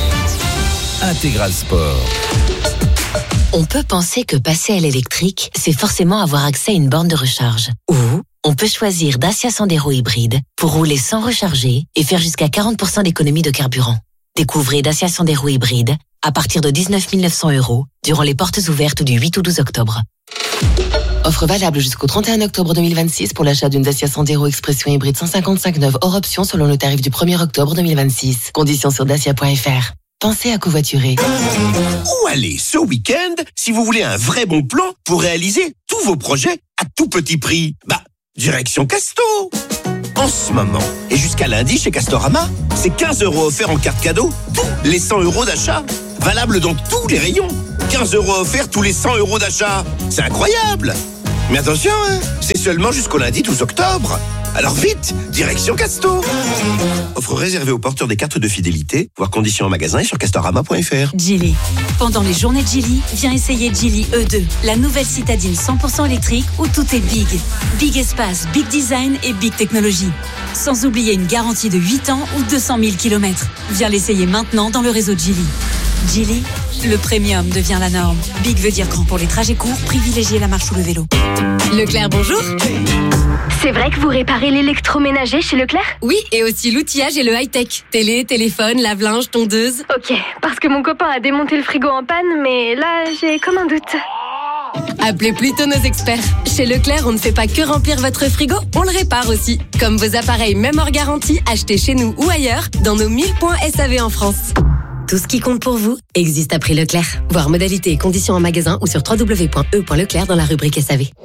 Intégral Sport. On peut penser que passer à l'électrique, c'est forcément avoir accès à une borne de recharge. Ou on peut choisir Dacia Sandero hybride pour rouler sans recharger et faire jusqu'à quarante pour cent d'économie de carburant. Découvrez Dacia Sandero hybride à partir de dix-neuf mille neuf cents euros durant les portes ouvertes du huit au douze octobre. Offre valable jusqu'au trente et un octobre deux mille vingt-six pour l'achat d'une Dacia Sandero Expression hybride cent cinquante-cinq neuve hors option selon le tarif du premier octobre deux mille vingt-six. Conditions sur dacia point f r. pensez à covoiturer. Où aller ce week-end si vous voulez un vrai bon plan pour réaliser tous vos projets à tout petit prix? Bah, direction Casto. En ce moment, et jusqu'à lundi chez Castorama, c'est quinze euros offerts en carte cadeau, tous les cent euros d'achat. Valable dans tous les rayons. quinze euros offerts tous les cent euros d'achat. C'est incroyable. Mais attention, hein, c'est seulement jusqu'au lundi douze octobre. Alors vite, direction Casto. Offre réservée aux porteurs des cartes de fidélité, voire conditions en magasin et sur castorama point f r. Geely. Pendant les journées de Geely, viens essayer Geely E deux, la nouvelle citadine cent pour cent électrique où tout est big. Big espace, big design et big technologie. Sans oublier une garantie de huit ans ou deux cent mille kilomètres. Viens l'essayer maintenant dans le réseau Geely. Geely, le premium devient la norme. Big veut dire grand pour les trajets courts, privilégiez la marche ou le vélo. Leclerc, bonjour. C'est vrai que vous réparez l'électroménager chez Leclerc? Oui, et aussi l'outillage et le high-tech. Télé, téléphone, lave-linge, tondeuse. Ok, parce que mon copain a démonté le frigo en panne, mais là, j'ai comme un doute. Appelez plutôt nos experts. Chez Leclerc, on ne fait pas que remplir votre frigo, on le répare aussi. Comme vos appareils, même hors garantie, achetés chez nous ou ailleurs, dans nos mille points S A V en France. Tout ce qui compte pour vous existe à prix Leclerc. Voir modalités et conditions en magasin ou sur w w w point e point leclerc dans la rubrique S A V.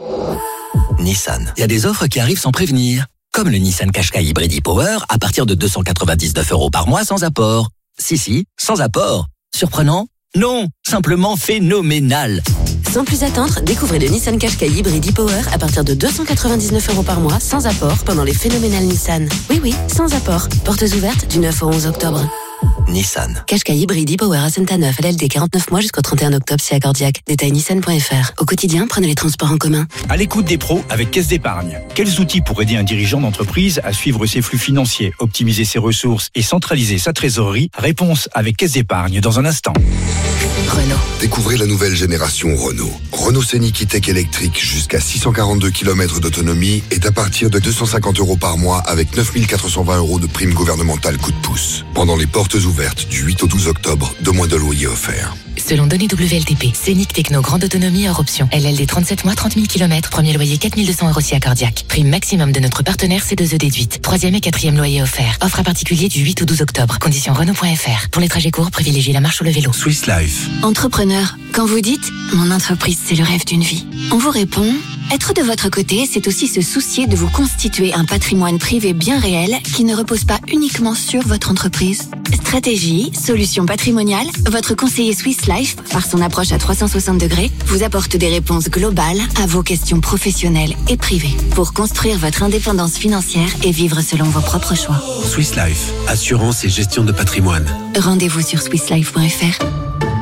Nissan. Il y a des offres qui arrivent sans prévenir. Comme le Nissan Qashqai Hybrid e-Power à partir de deux cent quatre-vingt-dix-neuf euros par mois sans apport. Si, si, sans apport. Surprenant? Non, simplement phénoménal. Sans plus attendre, découvrez le Nissan Qashqai Hybrid e-Power à partir de deux cent quatre-vingt-dix-neuf euros par mois sans apport pendant les phénoménales Nissan. Oui, oui, sans apport. Portes ouvertes du neuf au onze octobre. Nissan. Qashqai Hybrid e-Power à Saint-Aneuf, L L D quarante-neuf mois jusqu'au trente et un octobre si accordiaque. Détail nissan point f r. Au quotidien, prenez les transports en commun. À l'écoute des pros avec Caisse d'épargne. Quels outils pour aider un dirigeant d'entreprise à suivre ses flux financiers, optimiser ses ressources et centraliser sa trésorerie? Réponse avec Caisse d'épargne dans un instant. Renault. Découvrez la nouvelle génération Renault. Renault Scénic E-Tech électrique jusqu'à six cent quarante-deux kilomètres d'autonomie est à partir de deux cent cinquante euros par mois avec neuf mille quatre cent vingt euros de prime gouvernementale coup de pouce. Pendant les portes ouvertes du huit au douze octobre, deux mois de loyer offerts. Selon données W L T P, Scénic Techno grande autonomie hors option. L L D trente-sept mois, trente mille kilomètres, premier loyer quatre mille deux cents euros si accordiaque. Prime maximum de notre partenaire C deux E déduite. Troisième et quatrième loyer offert. Offre à particulier du huit au douze octobre. Conditions Renault point f r. Pour les trajets courts, privilégiez la marche ou le vélo. Swiss Life. Entrepreneur, quand vous dites « Mon entreprise, c'est le rêve d'une vie », on vous répond « Être de votre côté, c'est aussi se soucier de vous constituer un patrimoine privé bien réel qui ne repose pas uniquement sur votre entreprise. » Stratégie, solutions patrimoniales, votre conseiller Swiss Life, par son approche à trois cent soixante degrés, vous apporte des réponses globales à vos questions professionnelles et privées pour construire votre indépendance financière et vivre selon vos propres choix. Swiss Life, assurance et gestion de patrimoine. Rendez-vous sur swiss life point f r.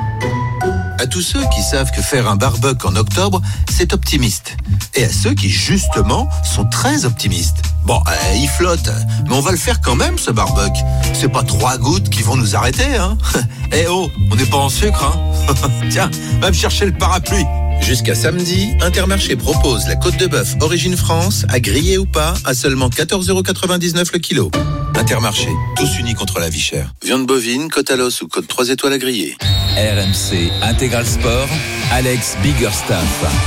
À tous ceux qui savent que faire un barbecue en octobre, c'est optimiste. Et à ceux qui, justement, sont très optimistes. Bon, euh, il flotte, mais on va le faire quand même, ce barbecue. C'est pas trois gouttes qui vont nous arrêter, hein. Eh oh, on n'est pas en sucre, hein. Tiens, va me chercher le parapluie. Jusqu'à samedi, Intermarché propose la côte de bœuf Origine France, à griller ou pas, à seulement quatorze euros quatre-vingt-dix-neuf le kilo. Intermarché, tous unis contre la vie chère. Viande bovine, côte à l'os ou côte trois étoiles à griller. R M C Intégral Sport, Alex Biggerstaff.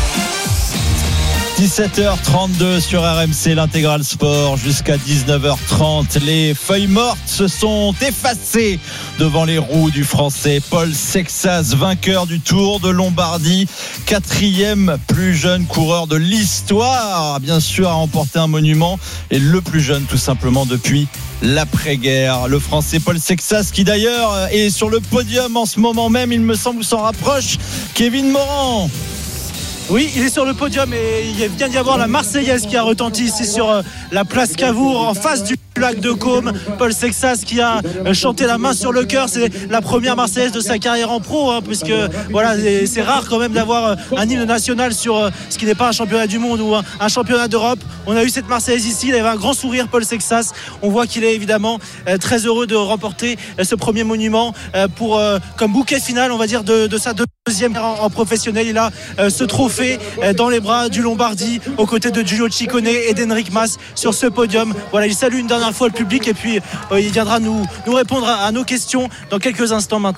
dix-sept heures trente-deux sur R M C, l'intégral sport jusqu'à dix-neuf heures trente. Les feuilles mortes se sont effacées devant les roues du Français Paul Sexas, vainqueur du Tour de Lombardie, quatrième plus jeune coureur de l'histoire, bien sûr, à remporter un monument, et le plus jeune tout simplement depuis l'après-guerre. Le Français Paul Sexas qui d'ailleurs est sur le podium en ce moment même, il me semble, s'en rapproche. Kevin Morand. Oui, il est sur le podium et il vient d'y avoir la Marseillaise qui a retenti ici sur la place Cavour en face du lac de Caume. Paul Sexas qui a chanté la main sur le cœur, c'est la première Marseillaise de sa carrière en pro, hein, puisque voilà, c'est rare quand même d'avoir un hymne national sur ce qui n'est pas un championnat du monde ou un, un championnat d'Europe. On a eu cette Marseillaise ici, il avait un grand sourire, Paul Sexas. On voit qu'il est évidemment très heureux de remporter ce premier monument pour comme bouquet final, on va dire, de, de sa deuxième en, en professionnel. Il a ce trophée dans les bras du Lombardie aux côtés de Giulio Ciccone et d'Enric Mas sur ce podium. Voilà, il salue une dernière fois le public et puis euh, il viendra nous, nous répondre à, à nos questions dans quelques instants maintenant.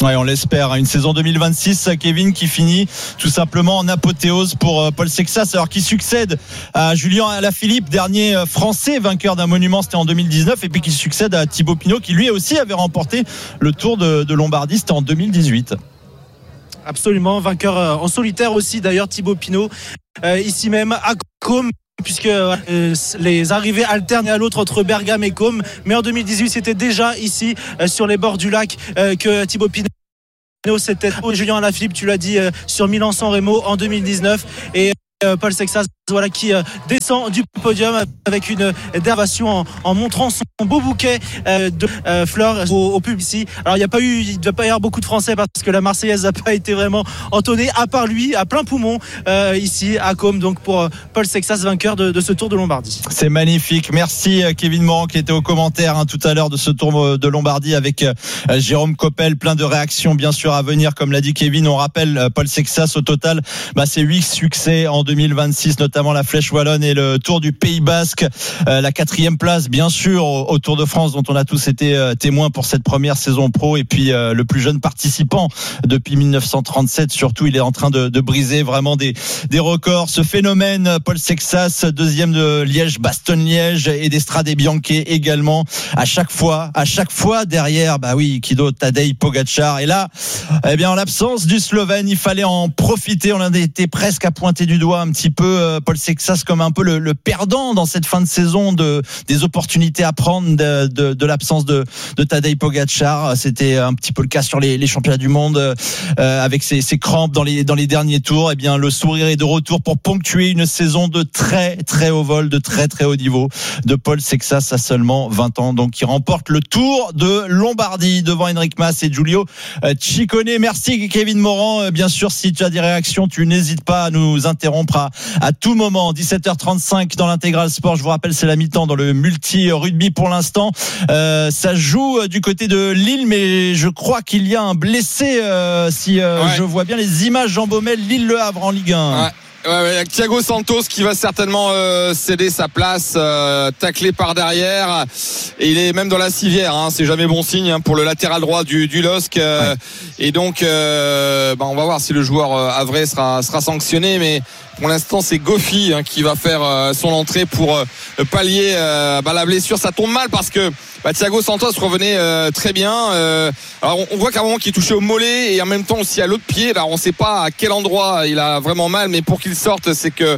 Ouais, on l'espère. Une saison deux mille vingt-six, Kevin, qui finit tout simplement en apothéose pour Paul Sexas, alors qui succède à Julien Alaphilippe, dernier français vainqueur d'un monument, c'était en deux mille dix-neuf, et puis qui succède à Thibaut Pinot, qui lui aussi avait remporté le Tour de, de Lombardie, c'était en deux mille dix-huit. Absolument, vainqueur en solitaire aussi d'ailleurs, Thibaut Pinot, euh, ici même à Côme, puisque euh, les arrivées alternent à l'autre entre Bergame et Côme, mais en deux mille dix-huit c'était déjà ici euh, sur les bords du lac euh, que Thibaut Pinot, c'était Julien Alaphilippe, tu l'as dit, euh, sur Milan-San Remo en deux mille dix-neuf, et euh, Paul Sexas, voilà, qui euh, descend du podium avec une déravation en, en montrant son beau bouquet euh, de euh, fleurs au, au public ici. Alors il n'y a pas eu, il ne doit pas y avoir beaucoup de Français parce que la Marseillaise n'a pas été vraiment entonnée, à part lui, à plein poumon euh, ici à Côme. Donc pour euh, Paul Sexas, vainqueur de, de ce Tour de Lombardie. C'est magnifique. Merci Kevin Morand qui était au commentaire hein, tout à l'heure de ce Tour de Lombardie avec euh, Jérôme Coppel. Plein de réactions bien sûr à venir. Comme l'a dit Kevin, on rappelle euh, Paul Sexas au total, bah, c'est huit succès en deux mille vingt-six, notamment la Flèche Wallonne et le Tour du Pays Basque, euh, la quatrième place bien sûr au, au Tour de France dont on a tous été euh, témoins pour cette première saison pro, et puis euh, le plus jeune participant depuis dix-neuf cent trente-sept, surtout il est en train de, de briser vraiment des, des records. Ce phénomène, Paul Sexas, deuxième de Liège-Bastogne-Liège et d'Estrade Bianche également, à chaque fois, à chaque fois derrière, bah oui, qui d'autre, Tadej Pogačar, et là, eh bien en l'absence du Slovène, il fallait en profiter, on a été presque à pointer du doigt un petit peu euh, Paul Sexas comme un peu le, le perdant dans cette fin de saison de, des opportunités à prendre de, de, de l'absence de, de Tadej Pogačar. C'était un petit peu le cas sur les, les championnats du monde euh, avec ses, ses crampes dans les, dans les derniers tours. Eh bien, le sourire est de retour pour ponctuer une saison de très très haut vol, de très très haut niveau de Paul Sexas à seulement vingt ans, donc qui remporte le Tour de Lombardie devant Enric Mas et Giulio Ciccone. Merci Kevin Morand. Bien sûr, si tu as des réactions, tu n'hésites pas à nous interrompre à, à tout moment. dix-sept heures trente-cinq dans l'Intégral Sport. Je vous rappelle, c'est la mi-temps dans le multi-rugby pour l'instant. Euh, ça joue du côté de Lille, mais je crois qu'il y a un blessé. Euh, si euh, ouais. je vois bien les images, Jean Baumel, Lille-Le Havre en Ligue un. Ouais. Ouais, ouais, avec Thiago Santos qui va certainement euh, céder sa place, euh, taclé par derrière, et il est même dans la civière, hein, c'est jamais bon signe hein, pour le latéral droit du, du L O S C, euh, ouais. Et donc euh, bah, on va voir si le joueur euh, havrais sera, sera sanctionné, mais pour l'instant c'est Goffy hein, qui va faire euh, son entrée pour euh, pallier euh, bah, la blessure. Ça tombe mal parce que bah, Thiago Santos revenait euh, très bien. Euh, alors on, on voit qu'à un moment qu'il est touché au mollet et en même temps aussi à l'autre pied. Alors on ne sait pas à quel endroit il a vraiment mal, mais pour qu'il sorte, c'est que,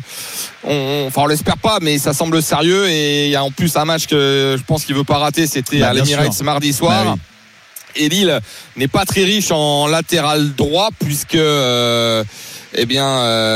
on, enfin on l'espère pas, mais ça semble sérieux. Et il y a en plus un match que je pense qu'il veut pas rater. C'était bah, à l'Emirates mardi soir. Bah, oui. Et Lille n'est pas très riche en latéral droit puisque. Euh, Eh bien,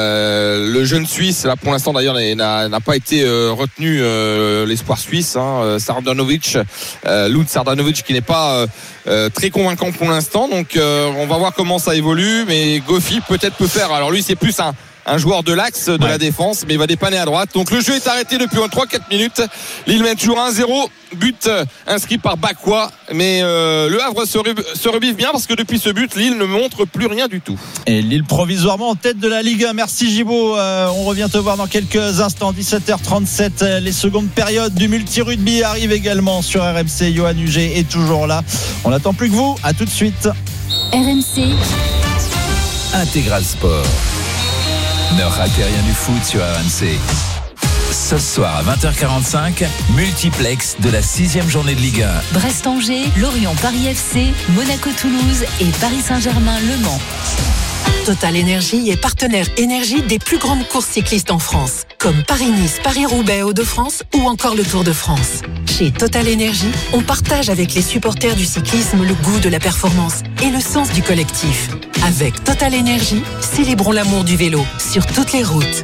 euh, le jeune Suisse, là pour l'instant d'ailleurs, n'a, n'a pas été euh, retenu, euh, l'espoir suisse, hein, Sardanovic, euh, Lud Sardanovic, qui n'est pas euh, très convaincant pour l'instant. Donc, euh, on va voir comment ça évolue. Mais Goffy peut-être peut faire. Alors lui, c'est plus un un joueur de l'axe de ouais. la défense, mais il va dépanner à droite. Donc le jeu est arrêté depuis trois quatre minutes. Lille mène toujours un zéro, but inscrit par Bakwa, mais euh, le Havre se, re- se revive bien parce que depuis ce but, Lille ne montre plus rien du tout. Et Lille provisoirement en tête de la Ligue un. Merci Gibaud, euh, on revient te voir dans quelques instants. Dix-sept heures trente-sept, les secondes périodes du multi-rugby arrivent également sur R M C. Johan Huget est toujours là, on n'attend plus que vous, à tout de suite. R M C Intégral Sport. Ne ratez rien du foot sur R M C. Ce soir à vingt heures quarante-cinq, multiplex de la sixième journée de Ligue un. Brest-Angers, Lorient-Paris F C, Monaco-Toulouse et Paris Saint-Germain-Le Mans. Total Énergie est partenaire énergie des plus grandes courses cyclistes en France, comme Paris-Nice, Paris-Roubaix, Hauts-de-France ou encore le Tour de France. Chez Total Énergie, on partage avec les supporters du cyclisme le goût de la performance et le sens du collectif. Avec Total Énergie, célébrons l'amour du vélo sur toutes les routes.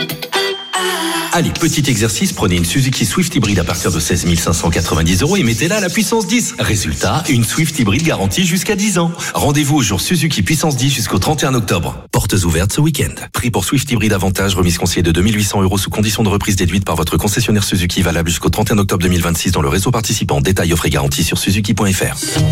Allez, petit exercice, prenez une Suzuki Swift hybride à partir de seize mille cinq cent quatre-vingt-dix euros et mettez-la à la puissance dix. Résultat, une Swift hybride garantie jusqu'à dix ans. Rendez-vous au jour Suzuki puissance dix jusqu'au trente et un octobre. Portes ouvertes ce week-end. Prix pour Swift hybride avantage, remise conseillée de deux mille huit cents euros sous condition de reprise déduite par votre concessionnaire Suzuki, valable jusqu'au trente et un octobre deux mille vingt-six dans le réseau participant. Détails offre et garantie sur suzuki point f r.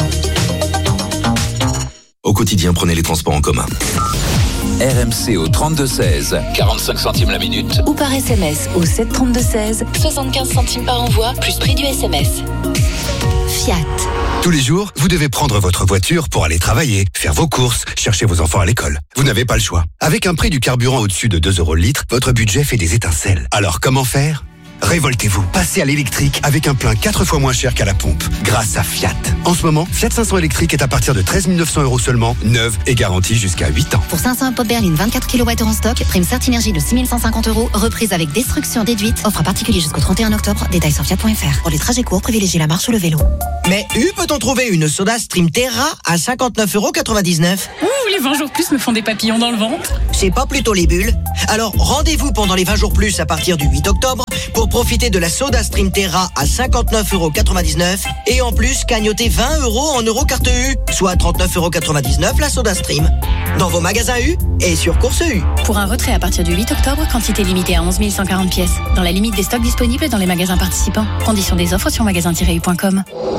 Au quotidien, prenez les transports en commun. R M C au trente-deux seize, quarante-cinq centimes la minute. Ou par S M S au sept trente-deux seize, soixante-quinze centimes par envoi, plus prix du S M S. Fiat. Tous les jours, vous devez prendre votre voiture pour aller travailler, faire vos courses, chercher vos enfants à l'école. Vous n'avez pas le choix. Avec un prix du carburant au-dessus de deux euros le litre, votre budget fait des étincelles. Alors comment faire ? Révoltez-vous, passez à l'électrique avec un plein quatre fois moins cher qu'à la pompe, grâce à Fiat. En ce moment, Fiat cinq cents électrique est à partir de treize mille neuf cents euros seulement, neuve et garantie jusqu'à huit ans. Pour cinq cents pop berline vingt-quatre kilowattheures en stock, prime Certinergie de six mille cent cinquante euros, reprise avec destruction déduite, offre à particulier jusqu'au trente et un octobre, détails sur fiat point f r. Pour les trajets courts, privilégiez la marche ou le vélo. Mais U peut-on trouver une Soda Stream Terra à cinquante-neuf euros quatre-vingt-dix-neuf? Ouh, les vingt jours plus me font des papillons dans le ventre. C'est pas plutôt les bulles? Alors rendez-vous pendant les vingt jours plus à partir du huit octobre pour profiter de la Soda Stream Terra à cinquante-neuf euros quatre-vingt-dix-neuf et en plus cagnoter vingt euros en euro carte U, soit trente-neuf euros quatre-vingt-dix-neuf la Soda Stream. Dans vos magasins U et sur Course U. Pour un retrait à partir du huit octobre, quantité limitée à onze mille cent quarante pièces. Dans la limite des stocks disponibles dans les magasins participants. Conditions des offres sur magasin tiret u point com.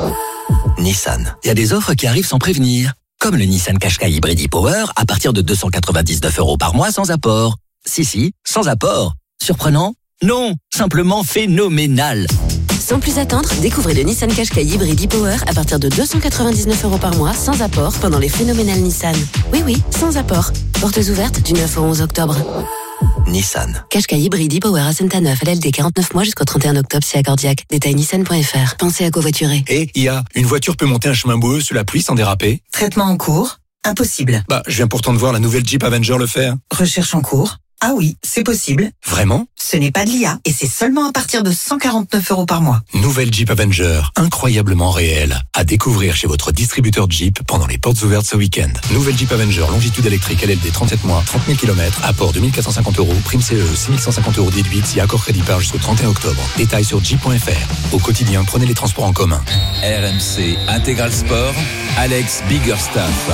Nissan. Il y a des offres qui arrivent sans prévenir. Comme le Nissan Qashqai Hybrid e-Power à partir de deux cent quatre-vingt-dix-neuf euros par mois sans apport. Si, si, sans apport. Surprenant? Non, simplement phénoménal. Sans plus attendre, découvrez le Nissan Qashqai Hybrid e-Power à partir de deux cent quatre-vingt-dix-neuf euros par mois sans apport pendant les phénoménales Nissan. Oui, oui, sans apport. Portes ouvertes du neuf au onze octobre. Nissan. Qashqai Hybrid e-Power à Saint-Neuf, L L D quarante-neuf mois jusqu'au trente et un octobre, c'est à Cordiac. Détail nissan point f r. Pensez à covoiturer. Et I A, une voiture peut monter un chemin boueux sous la pluie sans déraper? Traitement en cours? Impossible. Bah, je viens pourtant de voir la nouvelle Jeep Avenger le faire. Recherche en cours? Ah oui, c'est possible. Vraiment? Ce n'est pas de l'I A et c'est seulement à partir de cent quarante-neuf euros par mois. Nouvelle Jeep Avenger, incroyablement réelle. À découvrir chez votre distributeur Jeep pendant les portes ouvertes ce week-end. Nouvelle Jeep Avenger, longitude électrique L L D trente-sept mois, trente mille kilomètres, apport deux mille quatre cent cinquante euros, prime C E, six mille cent cinquante euros déduite si accord crédit par jusqu'au trente et un octobre. Détails sur jeep point f r. Au quotidien, prenez les transports en commun. R M C Intégral Sport, Alex Biggerstaff.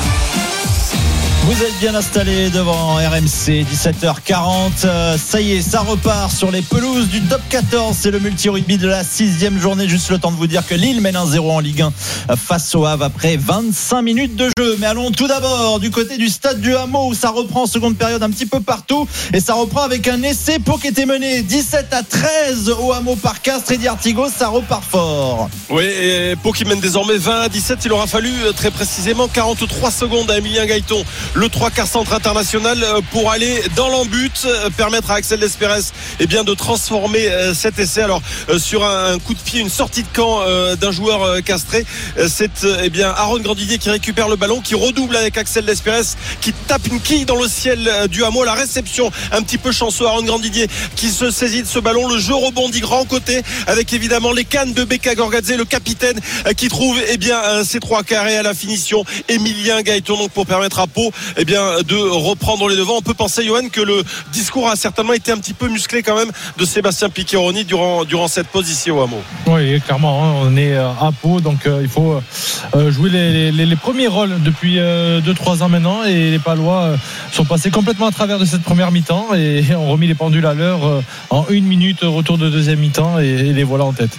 Vous êtes bien installés devant R M C, dix-sept heures quarante. Euh, ça y est, ça repart sur les pelouses du top quatorze. C'est le multi-rugby de la sixième journée. Juste le temps de vous dire que Lille mène un zéro en Ligue un face au Havre après vingt-cinq minutes de jeu. Mais allons tout d'abord du côté du stade du Hameau où ça reprend en seconde période un petit peu partout. Et ça reprend avec un essai. Pau qui était mené dix-sept à treize au Hameau par Castres. Eddy Artigot, ça repart fort. Oui, et Pau qui mène désormais vingt à dix-sept. Il aura fallu très précisément quarante-trois secondes à Emilien Gaëton, le trois quarts centre international, pour aller dans l'embut, permettre à Axel Desprez eh bien, de transformer cet essai. Alors sur un coup de pied, une sortie de camp d'un joueur castré, c'est eh bien Aaron Grandidier qui récupère le ballon, qui redouble avec Axel Desprez, qui tape une quille dans le ciel du Hameau. La réception un petit peu chanceux, Aaron Grandidier qui se saisit de ce ballon. Le jeu rebondit grand côté avec évidemment les cannes de Beka Gorgadze, le capitaine, qui trouve eh bien ses trois carrés à la finition. Emilien Gaëton donc pour permettre à Pau eh bien de reprendre les devants. On peut penser, Johan, que le discours a certainement été un petit peu musclé quand même de Sébastien Piccheroni durant, durant cette pause ici au Hameau. Oui, clairement, hein, on est à Pau, donc euh, il faut euh, jouer les, les, les premiers rôles depuis euh, deux trois ans maintenant, et les Palois euh, sont passés complètement à travers de cette première mi-temps et ont remis les pendules à l'heure euh, en une minute, retour de deuxième mi-temps, et, et les voilà en tête.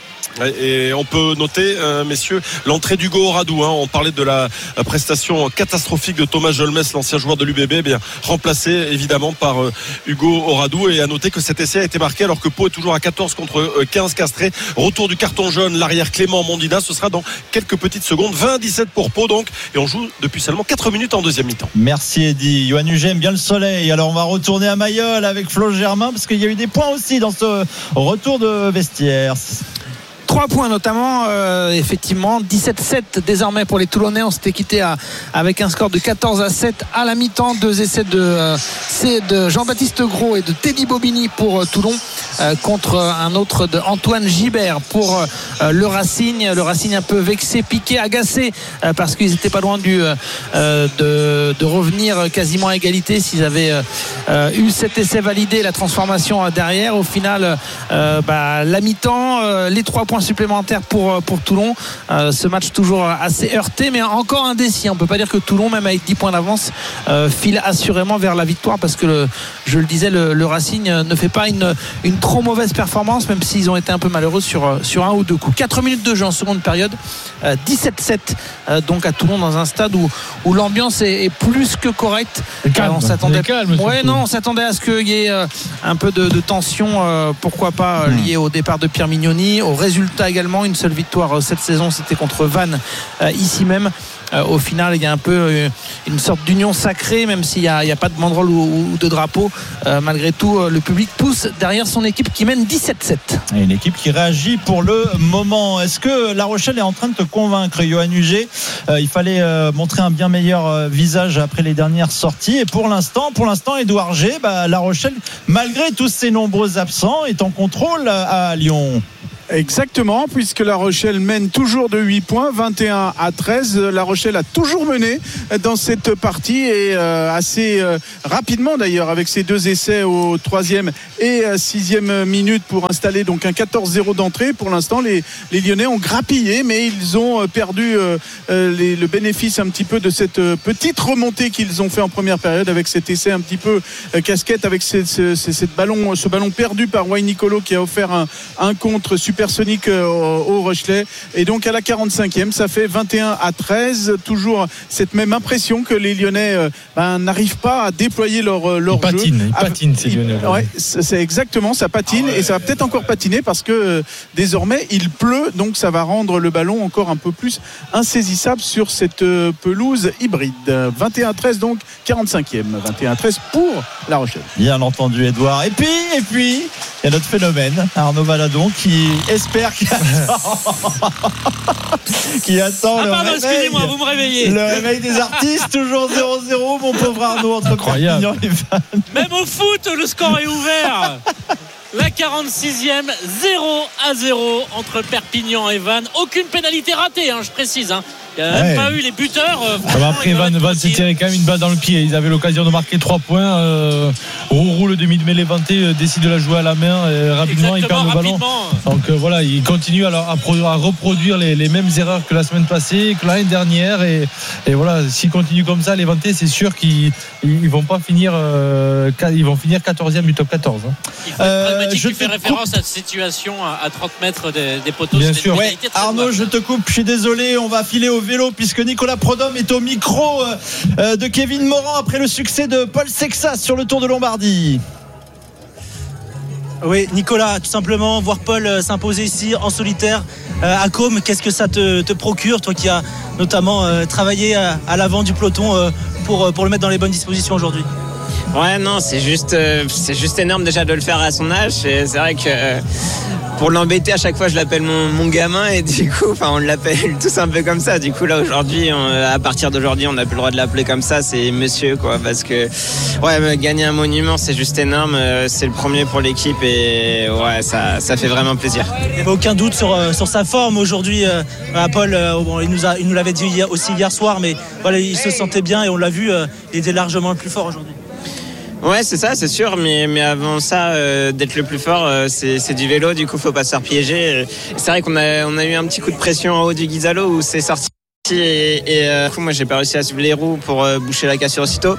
Et on peut noter, euh, messieurs, l'entrée d'Hugo Oradou. Hein. On parlait de la, la prestation catastrophique de Thomas Jolmes, l'ancien joueur de l'U B B, eh bien remplacé évidemment par euh, Hugo Oradou. Et à noter que cet essai a été marqué alors que Pau est toujours à quatorze contre euh, quinze castrés. Retour du carton jaune, l'arrière Clément Mondina. Ce sera dans quelques petites secondes. vingt à dix-sept pour Pau donc. Et on joue depuis seulement quatre minutes en deuxième mi-temps. Merci Eddy. Yoann Huget aime bien le soleil. Alors on va retourner à Mayol avec Flo Germain parce qu'il y a eu des points aussi dans ce retour de vestiaire. Trois points notamment, euh, effectivement, dix-sept sept désormais pour les Toulonnais. On s'était quitté à, avec un score de quatorze à sept à la mi-temps. Deux essais de, euh, de Jean-Baptiste Gros et de Teddy Bobigny pour euh, Toulon, euh, contre un autre de Antoine Gibert pour euh, le Racing. Le Racing un peu vexé, piqué, agacé euh, parce qu'ils n'étaient pas loin du, euh, de, de revenir quasiment à égalité s'ils avaient euh, eu cet essai validé, la transformation euh, derrière. Au final, euh, bah, la mi-temps, euh, les trois points supplémentaires pour, pour Toulon. Euh, ce match toujours assez heurté, mais encore indécis. On ne peut pas dire que Toulon, même avec dix points d'avance, euh, file assurément vers la victoire, parce que le, je le disais, le, le Racing ne fait pas une, une trop mauvaise performance, même s'ils ont été un peu malheureux sur, sur un ou deux coups. quatre minutes de jeu en seconde période, euh, dix-sept sept euh, donc à Toulon, dans un stade où, où l'ambiance est, est plus que correcte. Calme, euh, on s'attendait calme, ouais, non, on s'attendait à ce qu'il y ait euh, un peu de, de tension, euh, pourquoi pas, euh, lié au départ de Pierre Mignoni, au résultat résultats également. Une seule victoire cette saison, c'était contre Vannes, euh, ici même. Euh, au final, il y a un peu euh, une sorte d'union sacrée, même s'il n'y a, a pas de banderole ou, ou de drapeau. Euh, malgré tout, euh, le public pousse derrière son équipe qui mène dix-sept sept. Et une équipe qui réagit pour le moment. Est-ce que La Rochelle est en train de te convaincre, Johan Huget? euh, Il fallait euh, montrer un bien meilleur euh, visage après les dernières sorties. Et pour l'instant, pour l'instant, Édouard G, bah, La Rochelle, malgré tous ses nombreux absents, est en contrôle à, à Lyon. Exactement, puisque La Rochelle mène toujours de huit points, vingt et un à treize. La Rochelle a toujours mené dans cette partie et euh, assez euh, rapidement d'ailleurs, avec ses deux essais au troisième et sixième minute pour installer donc un quatorze zéro d'entrée. Pour l'instant, les, les Lyonnais ont grappillé, mais ils ont perdu euh, les, le bénéfice un petit peu de cette petite remontée qu'ils ont fait en première période avec cet essai un petit peu euh, casquette, avec ce, ce, ce, cette ballon, ce ballon perdu par Wayne Nicolo qui a offert un, un contre super Supersonique au Rochelais. Et donc à la quarante-cinquième, ça fait vingt et un à treize. Toujours cette même impression que les Lyonnais euh, ben, n'arrivent pas à déployer leur, leur ils jeu. Patinent, ils patinent ces Lyonnais. Ouais, c'est exactement, ça patine. Ah ouais. Et ça va peut-être encore patiner parce que euh, désormais il pleut, donc ça va rendre le ballon encore un peu plus insaisissable sur cette euh, pelouse hybride. vingt et un à treize donc, quarante-cinquième. vingt et un à treize pour La Rochelle. Bien entendu, Edouard. Et puis, et puis, il y a notre phénomène, Arnaud Valadon, qui espère qu'il attend, qui attend ah le pardon, réveil. Excusez-moi, vous me réveillez. Le réveil des artistes, toujours zéro zéro, mon pauvre Arnaud, entre Perpignan et Vannes. Même au foot, le score est ouvert. La quarante-sixième, zéro à zéro entre Perpignan et Vannes. Aucune pénalité ratée, hein, je précise. Hein. Il n'y a même ouais. pas eu les buteurs. Euh, après, Vannes Van s'est tiré quand même une balle dans le pied. Ils avaient l'occasion de marquer trois points. Euh, Rourou, le demi-mêlée vanté, euh, décide de la jouer à la main. Et rapidement, il perd le ballon. Donc euh, voilà, il continue à, à, à reproduire les, les mêmes erreurs que la semaine passée, que l'année dernière. Et, et voilà, s'il continue comme ça, les vantés, c'est sûr qu'ils ne vont pas finir. Euh, ils vont finir quatorzième du top quatorze. Hein. Il faut être pragmatique. Tu fais référence à cette situation à trente mètres des, des poteaux. Bien sûr. Ouais, Arnaud, je te coupe. Je suis désolé. On va filer au vélo puisque Nicolas Prodhomme est au micro euh, de Kevin Morand après le succès de Paul Sexas sur le Tour de Lombardie. Oui, Nicolas, tout simplement, voir Paul s'imposer ici en solitaire euh, à Côme, qu'est-ce que ça te, te procure, toi qui as notamment euh, travaillé à, à l'avant du peloton euh, pour, pour le mettre dans les bonnes dispositions aujourd'hui? Ouais, non, c'est juste, euh, c'est juste énorme déjà de le faire à son âge. Et c'est vrai que euh, pour l'embêter, à chaque fois, je l'appelle mon, mon gamin et du coup, enfin, on l'appelle tous un peu comme ça. Du coup, là, aujourd'hui, on, à partir d'aujourd'hui, on n'a plus le droit de l'appeler comme ça. C'est monsieur, quoi, parce que ouais, gagner un monument, c'est juste énorme. C'est le premier pour l'équipe et ouais, ça, ça fait vraiment plaisir. Il n'y avait aucun doute sur, sur sa forme aujourd'hui. Euh, Paul, euh, bon, il nous a, il nous l'avait dit hier, aussi hier soir, mais voilà, il se sentait bien et on l'a vu, euh, il était largement le plus fort aujourd'hui. Ouais, c'est ça, c'est sûr, mais, mais avant ça, euh, d'être le plus fort, euh, c'est, c'est du vélo, du coup, faut pas se faire piéger. C'est vrai qu'on a, on a eu un petit coup de pression en haut du Guisalo où c'est sorti et, et euh, du coup, moi, j'ai pas réussi à suivre les roues pour euh, boucher la cassure aussitôt.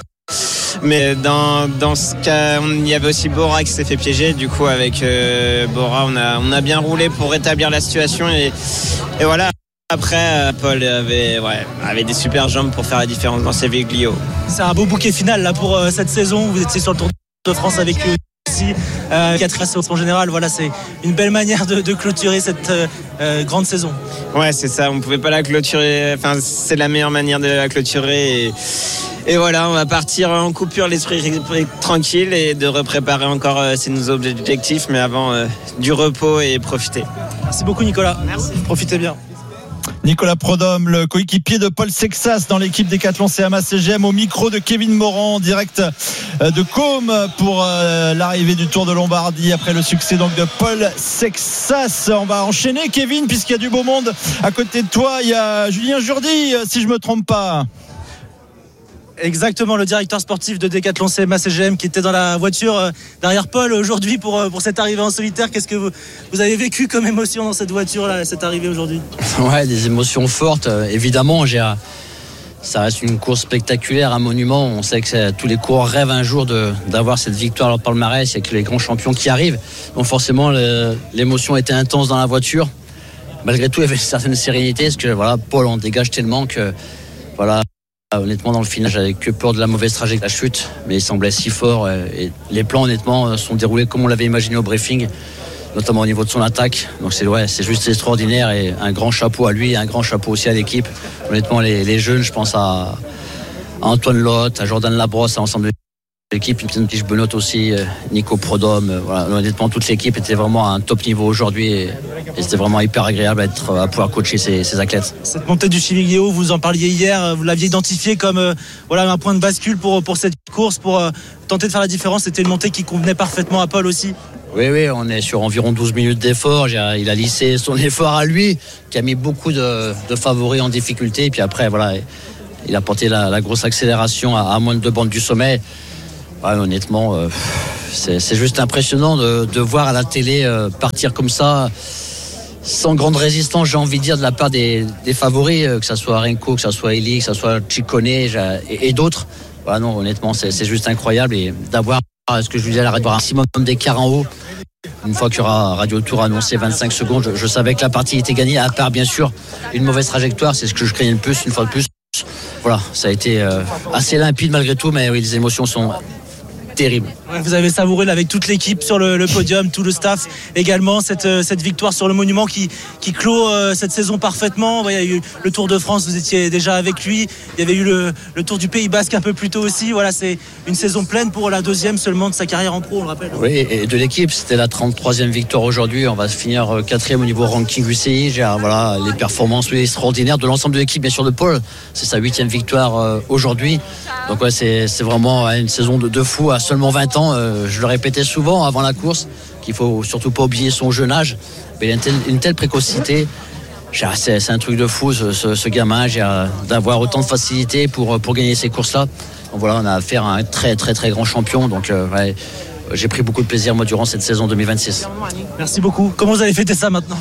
Mais dans, dans ce cas, il y avait aussi Bora qui s'est fait piéger. Du coup, avec euh, Bora, on a, on a bien roulé pour rétablir la situation et, et voilà. Après, Paul avait, ouais, avait des super jambes pour faire la différence dans ses Viglio. C'est un beau bouquet final là pour euh, cette saison. Vous étiez sur le Tour de France avec lui aussi. Euh, Catherine en général, voilà, c'est une belle manière de, de clôturer cette euh, euh, grande saison. Ouais, c'est ça. On ne pouvait pas la clôturer. Enfin, c'est la meilleure manière de la clôturer. Et, et voilà, on va partir en coupure, l'esprit tranquille et de repréparer encore euh, ces nouveaux objectifs. Mais avant, euh, du repos et profiter. Merci beaucoup, Nicolas. Merci. Profitez bien. Nicolas Prodhomme, le coéquipier de Paul Sexas dans l'équipe Décathlon C M A C G M, au micro de Kevin Morand, direct de Côme pour l'arrivée du Tour de Lombardie après le succès donc de Paul Sexas. On va enchaîner, Kevin, puisqu'il y a du beau monde à côté de toi. Il y a Julien Jourdi, si je me trompe pas. Exactement, le directeur sportif de Décathlon C M A C G M qui était dans la voiture euh, derrière Paul aujourd'hui pour, euh, pour cette arrivée en solitaire. Qu'est-ce que vous, vous avez vécu comme émotion dans cette voiture là, cette arrivée aujourd'hui? Ouais, des émotions fortes, euh, évidemment. J'ai, euh, ça reste une course spectaculaire, un monument. On sait que tous les coureurs rêvent un jour de, d'avoir cette victoire à leur palmarès avec les grands champions qui arrivent. Donc forcément, le, l'émotion était intense dans la voiture. Malgré tout, il y avait une certaine sérénité parce que voilà, Paul en dégage tellement que voilà. Honnêtement, dans le final, j'avais que peur de la mauvaise trajectoire de la chute, mais il semblait si fort et les plans, honnêtement, sont déroulés comme on l'avait imaginé au briefing. notamment au niveau de son attaque. Donc c'est, ouais, c'est juste extraordinaire et un grand chapeau à lui et un grand chapeau aussi à l'équipe. Honnêtement, les, les jeunes, je pense à, à Antoine Lotte, à Jordan Labrosse, à l'ensemble de l'équipe, une petite tige Benoît aussi, Nico Prodhomme. Voilà, honnêtement, toute l'équipe était vraiment à un top niveau aujourd'hui et, et c'était vraiment hyper agréable à, être, à pouvoir coacher ces, ces athlètes. Cette montée du Chiviglio, vous en parliez hier, vous l'aviez identifié comme euh, voilà, un point de bascule pour, pour cette course, pour euh, tenter de faire la différence. C'était une montée qui convenait parfaitement à Paul aussi. Oui, oui, on est sur environ douze minutes d'effort. Il a lissé son effort à lui, qui a mis beaucoup de, de favoris en difficulté. Et puis après, voilà, il a porté la, la grosse accélération à, à moins de deux bandes du sommet. Ouais, honnêtement, euh, c'est, c'est juste impressionnant de, de voir à la télé euh, partir comme ça, sans grande résistance, j'ai envie de dire, de la part des, des favoris, euh, que ce soit Renko, que ce soit Eli, que ce soit Ciccone et, et d'autres. Voilà, non, honnêtement, c'est, c'est juste incroyable. Et d'avoir, ce que je vous disais à la radio, un maximum d'écart en haut. Une fois qu'il y aura Radio Tour annoncé vingt-cinq secondes, je, je savais que la partie était gagnée, à part bien sûr une mauvaise trajectoire. C'est ce que je craignais le plus, une fois de plus. Voilà, ça a été euh, assez limpide malgré tout, mais oui, les émotions sont terrible. Ouais, vous avez savouré là, avec toute l'équipe sur le, le podium, tout le staff également, cette, cette victoire sur le monument qui, qui clôt euh, cette saison parfaitement. Ouais, il y a eu le Tour de France, vous étiez déjà avec lui. Il y avait eu le, le Tour du Pays Basque un peu plus tôt aussi. Voilà, c'est une saison pleine pour la deuxième seulement de sa carrière en pro, on le rappelle. Oui, et de l'équipe, c'était la trente-troisième victoire aujourd'hui. On va finir quatrième au niveau ranking U C I. J'ai, voilà, les performances oui, extraordinaires de l'ensemble de l'équipe, bien sûr de Paul. C'est sa huitième victoire euh, aujourd'hui. Donc ouais, c'est, c'est vraiment ouais, une saison de, de fou à seulement vingt ans. Euh, je le répétais souvent avant la course qu'il faut surtout pas oublier son jeune âge, mais il a une telle, une telle précocité. C'est, c'est un truc de fou ce, ce, ce gamin, j'ai, d'avoir autant de facilité pour, pour gagner ces courses-là. Donc voilà, on a affaire à un très très très grand champion. Donc euh, ouais, j'ai pris beaucoup de plaisir moi durant cette saison deux mille vingt-six. Merci beaucoup. Comment vous allez fêter ça maintenant?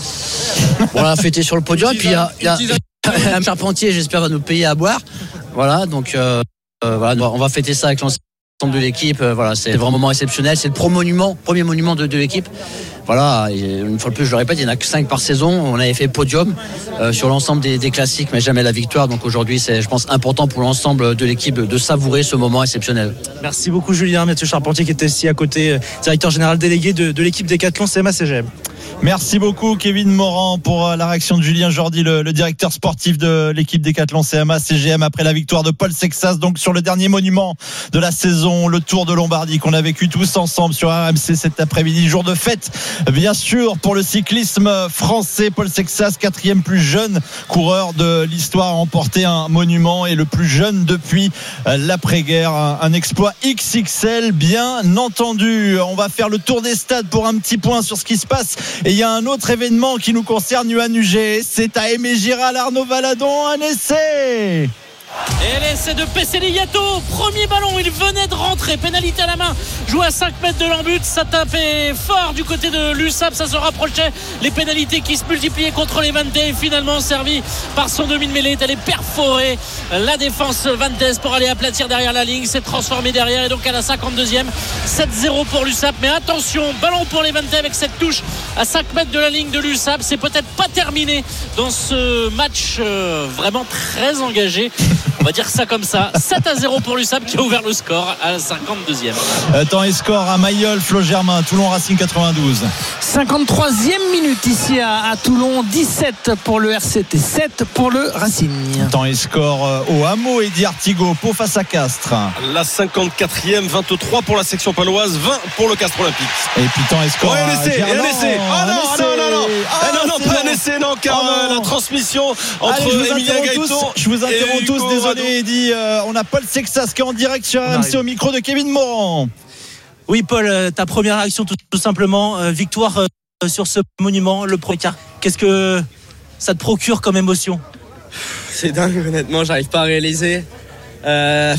On l'a fêté sur le podium. Puis il y a, y a un charpentier, j'espère, va nous payer à boire. Voilà, donc euh, euh, voilà, on va fêter ça avec l'ensemble de l'équipe. Euh, voilà, c'est vraiment un moment exceptionnel. C'est le pro monument, premier monument de, de l'équipe. Voilà, et une fois de plus, je le répète, il n'y en a que cinq par saison. On avait fait podium euh, sur l'ensemble des, des classiques, mais jamais la victoire. Donc aujourd'hui, c'est, je pense, important pour l'ensemble de l'équipe de savourer ce moment exceptionnel. Merci beaucoup, Julien. Mathieu Charpentier qui était ici à côté, directeur général délégué de, de l'équipe Décathlon C M A C G M. Merci beaucoup Kevin Morand pour la réaction de Julien Jordi, le, le directeur sportif de l'équipe Décathlon C M A C G M après la victoire de Paul Sexas, donc sur le dernier monument de la saison, le Tour de Lombardie qu'on a vécu tous ensemble sur R M C cet après-midi, jour de fête bien sûr pour le cyclisme français. Paul Sexas, quatrième plus jeune coureur de l'histoire, a remporté un monument et le plus jeune depuis l'après-guerre, un exploit X X L bien entendu. On va faire le tour des stades pour un petit point sur ce qui se passe. Et il y a un autre événement qui nous concerne, Yoann Huget. C'est à Aimé Giral, Arnaud Valadon, un essai. Et l'essai de Pesceli Yato, premier ballon, il venait de rentrer, pénalité à la main, joué à cinq mètres de l'embut, ça tapait fort du côté de l'U S A P, ça se rapprochait, les pénalités qui se multipliaient contre les Vantes, finalement servi par son demi-de-mêlée, est allé perforer la défense Vantes pour aller aplatir derrière la ligne, s'est transformé derrière et donc à la cinquante-deuxième, sept zéro pour l'U S A P, mais attention, ballon pour les Vantes avec cette touche à cinq mètres de la ligne de l'U S A P, c'est peut-être pas terminé dans ce match euh, vraiment très engagé. On va dire ça comme ça. sept à zéro pour l'U S A P qui a ouvert le score à la cinquante-deuxième. Temps et score à Mayol, Flo Germain, Toulon Racing quatre-vingt-douze. cinquante-troisième minute ici à, à Toulon, dix-sept pour le R C T, sept pour le Racing. Temps et score au Hameau, Eddy Artigo, Pau face à Castres. La cinquante-quatrième, vingt-trois pour la section paloise, vingt pour le Castres Olympique. Et puis temps et score. Ouais, un essai, un essai. Ah non, non, non, non. Ah non, non, pas un essai, non, car oh non. la transmission entre Allez, Emilien Gaëton. Je vous interromps tous, désolé Eddy. Euh, on a Paul Sexas qui est en direct sur R M C au micro de Kevin Morand. Oui, Paul, euh, ta première réaction tout, tout simplement, euh, victoire euh, sur ce monument, le premier quart. Qu'est-ce que ça te procure comme émotion? C'est dingue, honnêtement, j'arrive pas à réaliser. Euh...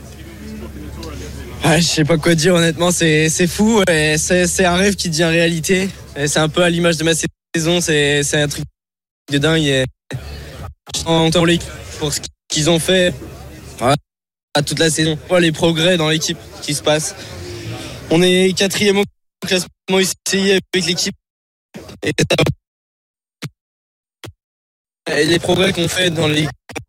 Ouais, je sais pas quoi dire, honnêtement, c'est, c'est fou. Et c'est, c'est un rêve qui devient réalité. Et c'est un peu à l'image de ma saison, c'est, c'est un truc de dingue. Et je sens pour l'équipe, pour ce qu'ils ont fait voilà, à toute la saison. Voilà, les progrès dans l'équipe qui se passent. On est quatrième au classement U C I avec l'équipe. Et, et les progrès qu'on fait dans l'équipe.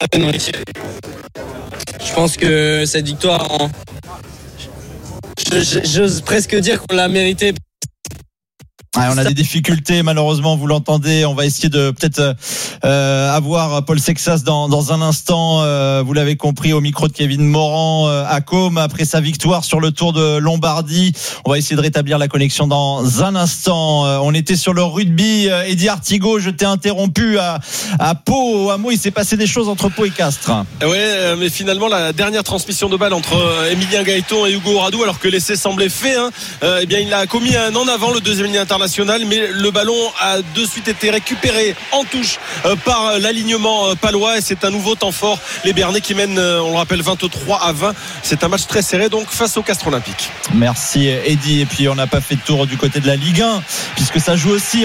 Je pense que cette victoire, en... je, je, j'ose presque dire qu'on l'a méritée. Ouais, on a des difficultés, malheureusement, vous l'entendez. On va essayer de peut-être euh, avoir Paul Sexas dans, dans un instant. Euh, vous l'avez compris, au micro de Kevin Morand euh, à Côme, après sa victoire sur le Tour de Lombardie. On va essayer de rétablir la connexion dans un instant. Euh, on était sur le rugby. Euh, Eddie Artigot, je t'ai interrompu à, à Pau. Au hameau, il s'est passé des choses entre Pau et Castres. Ouais, mais finalement, la dernière transmission de balle entre Emilien Gaëton et Hugo Radou, alors que l'essai semblait fait, hein, euh, eh bien, il a commis un en avant, le deuxième ligne international. Mais le ballon a de suite été récupéré en touche par l'alignement palois et c'est un nouveau temps fort. Les Béarnais qui mènent, on le rappelle, vingt-trois à vingt. C'est un match très serré donc face au Castres Olympique. Merci Eddy. Et puis on n'a pas fait de tour du côté de la Ligue un puisque ça joue aussi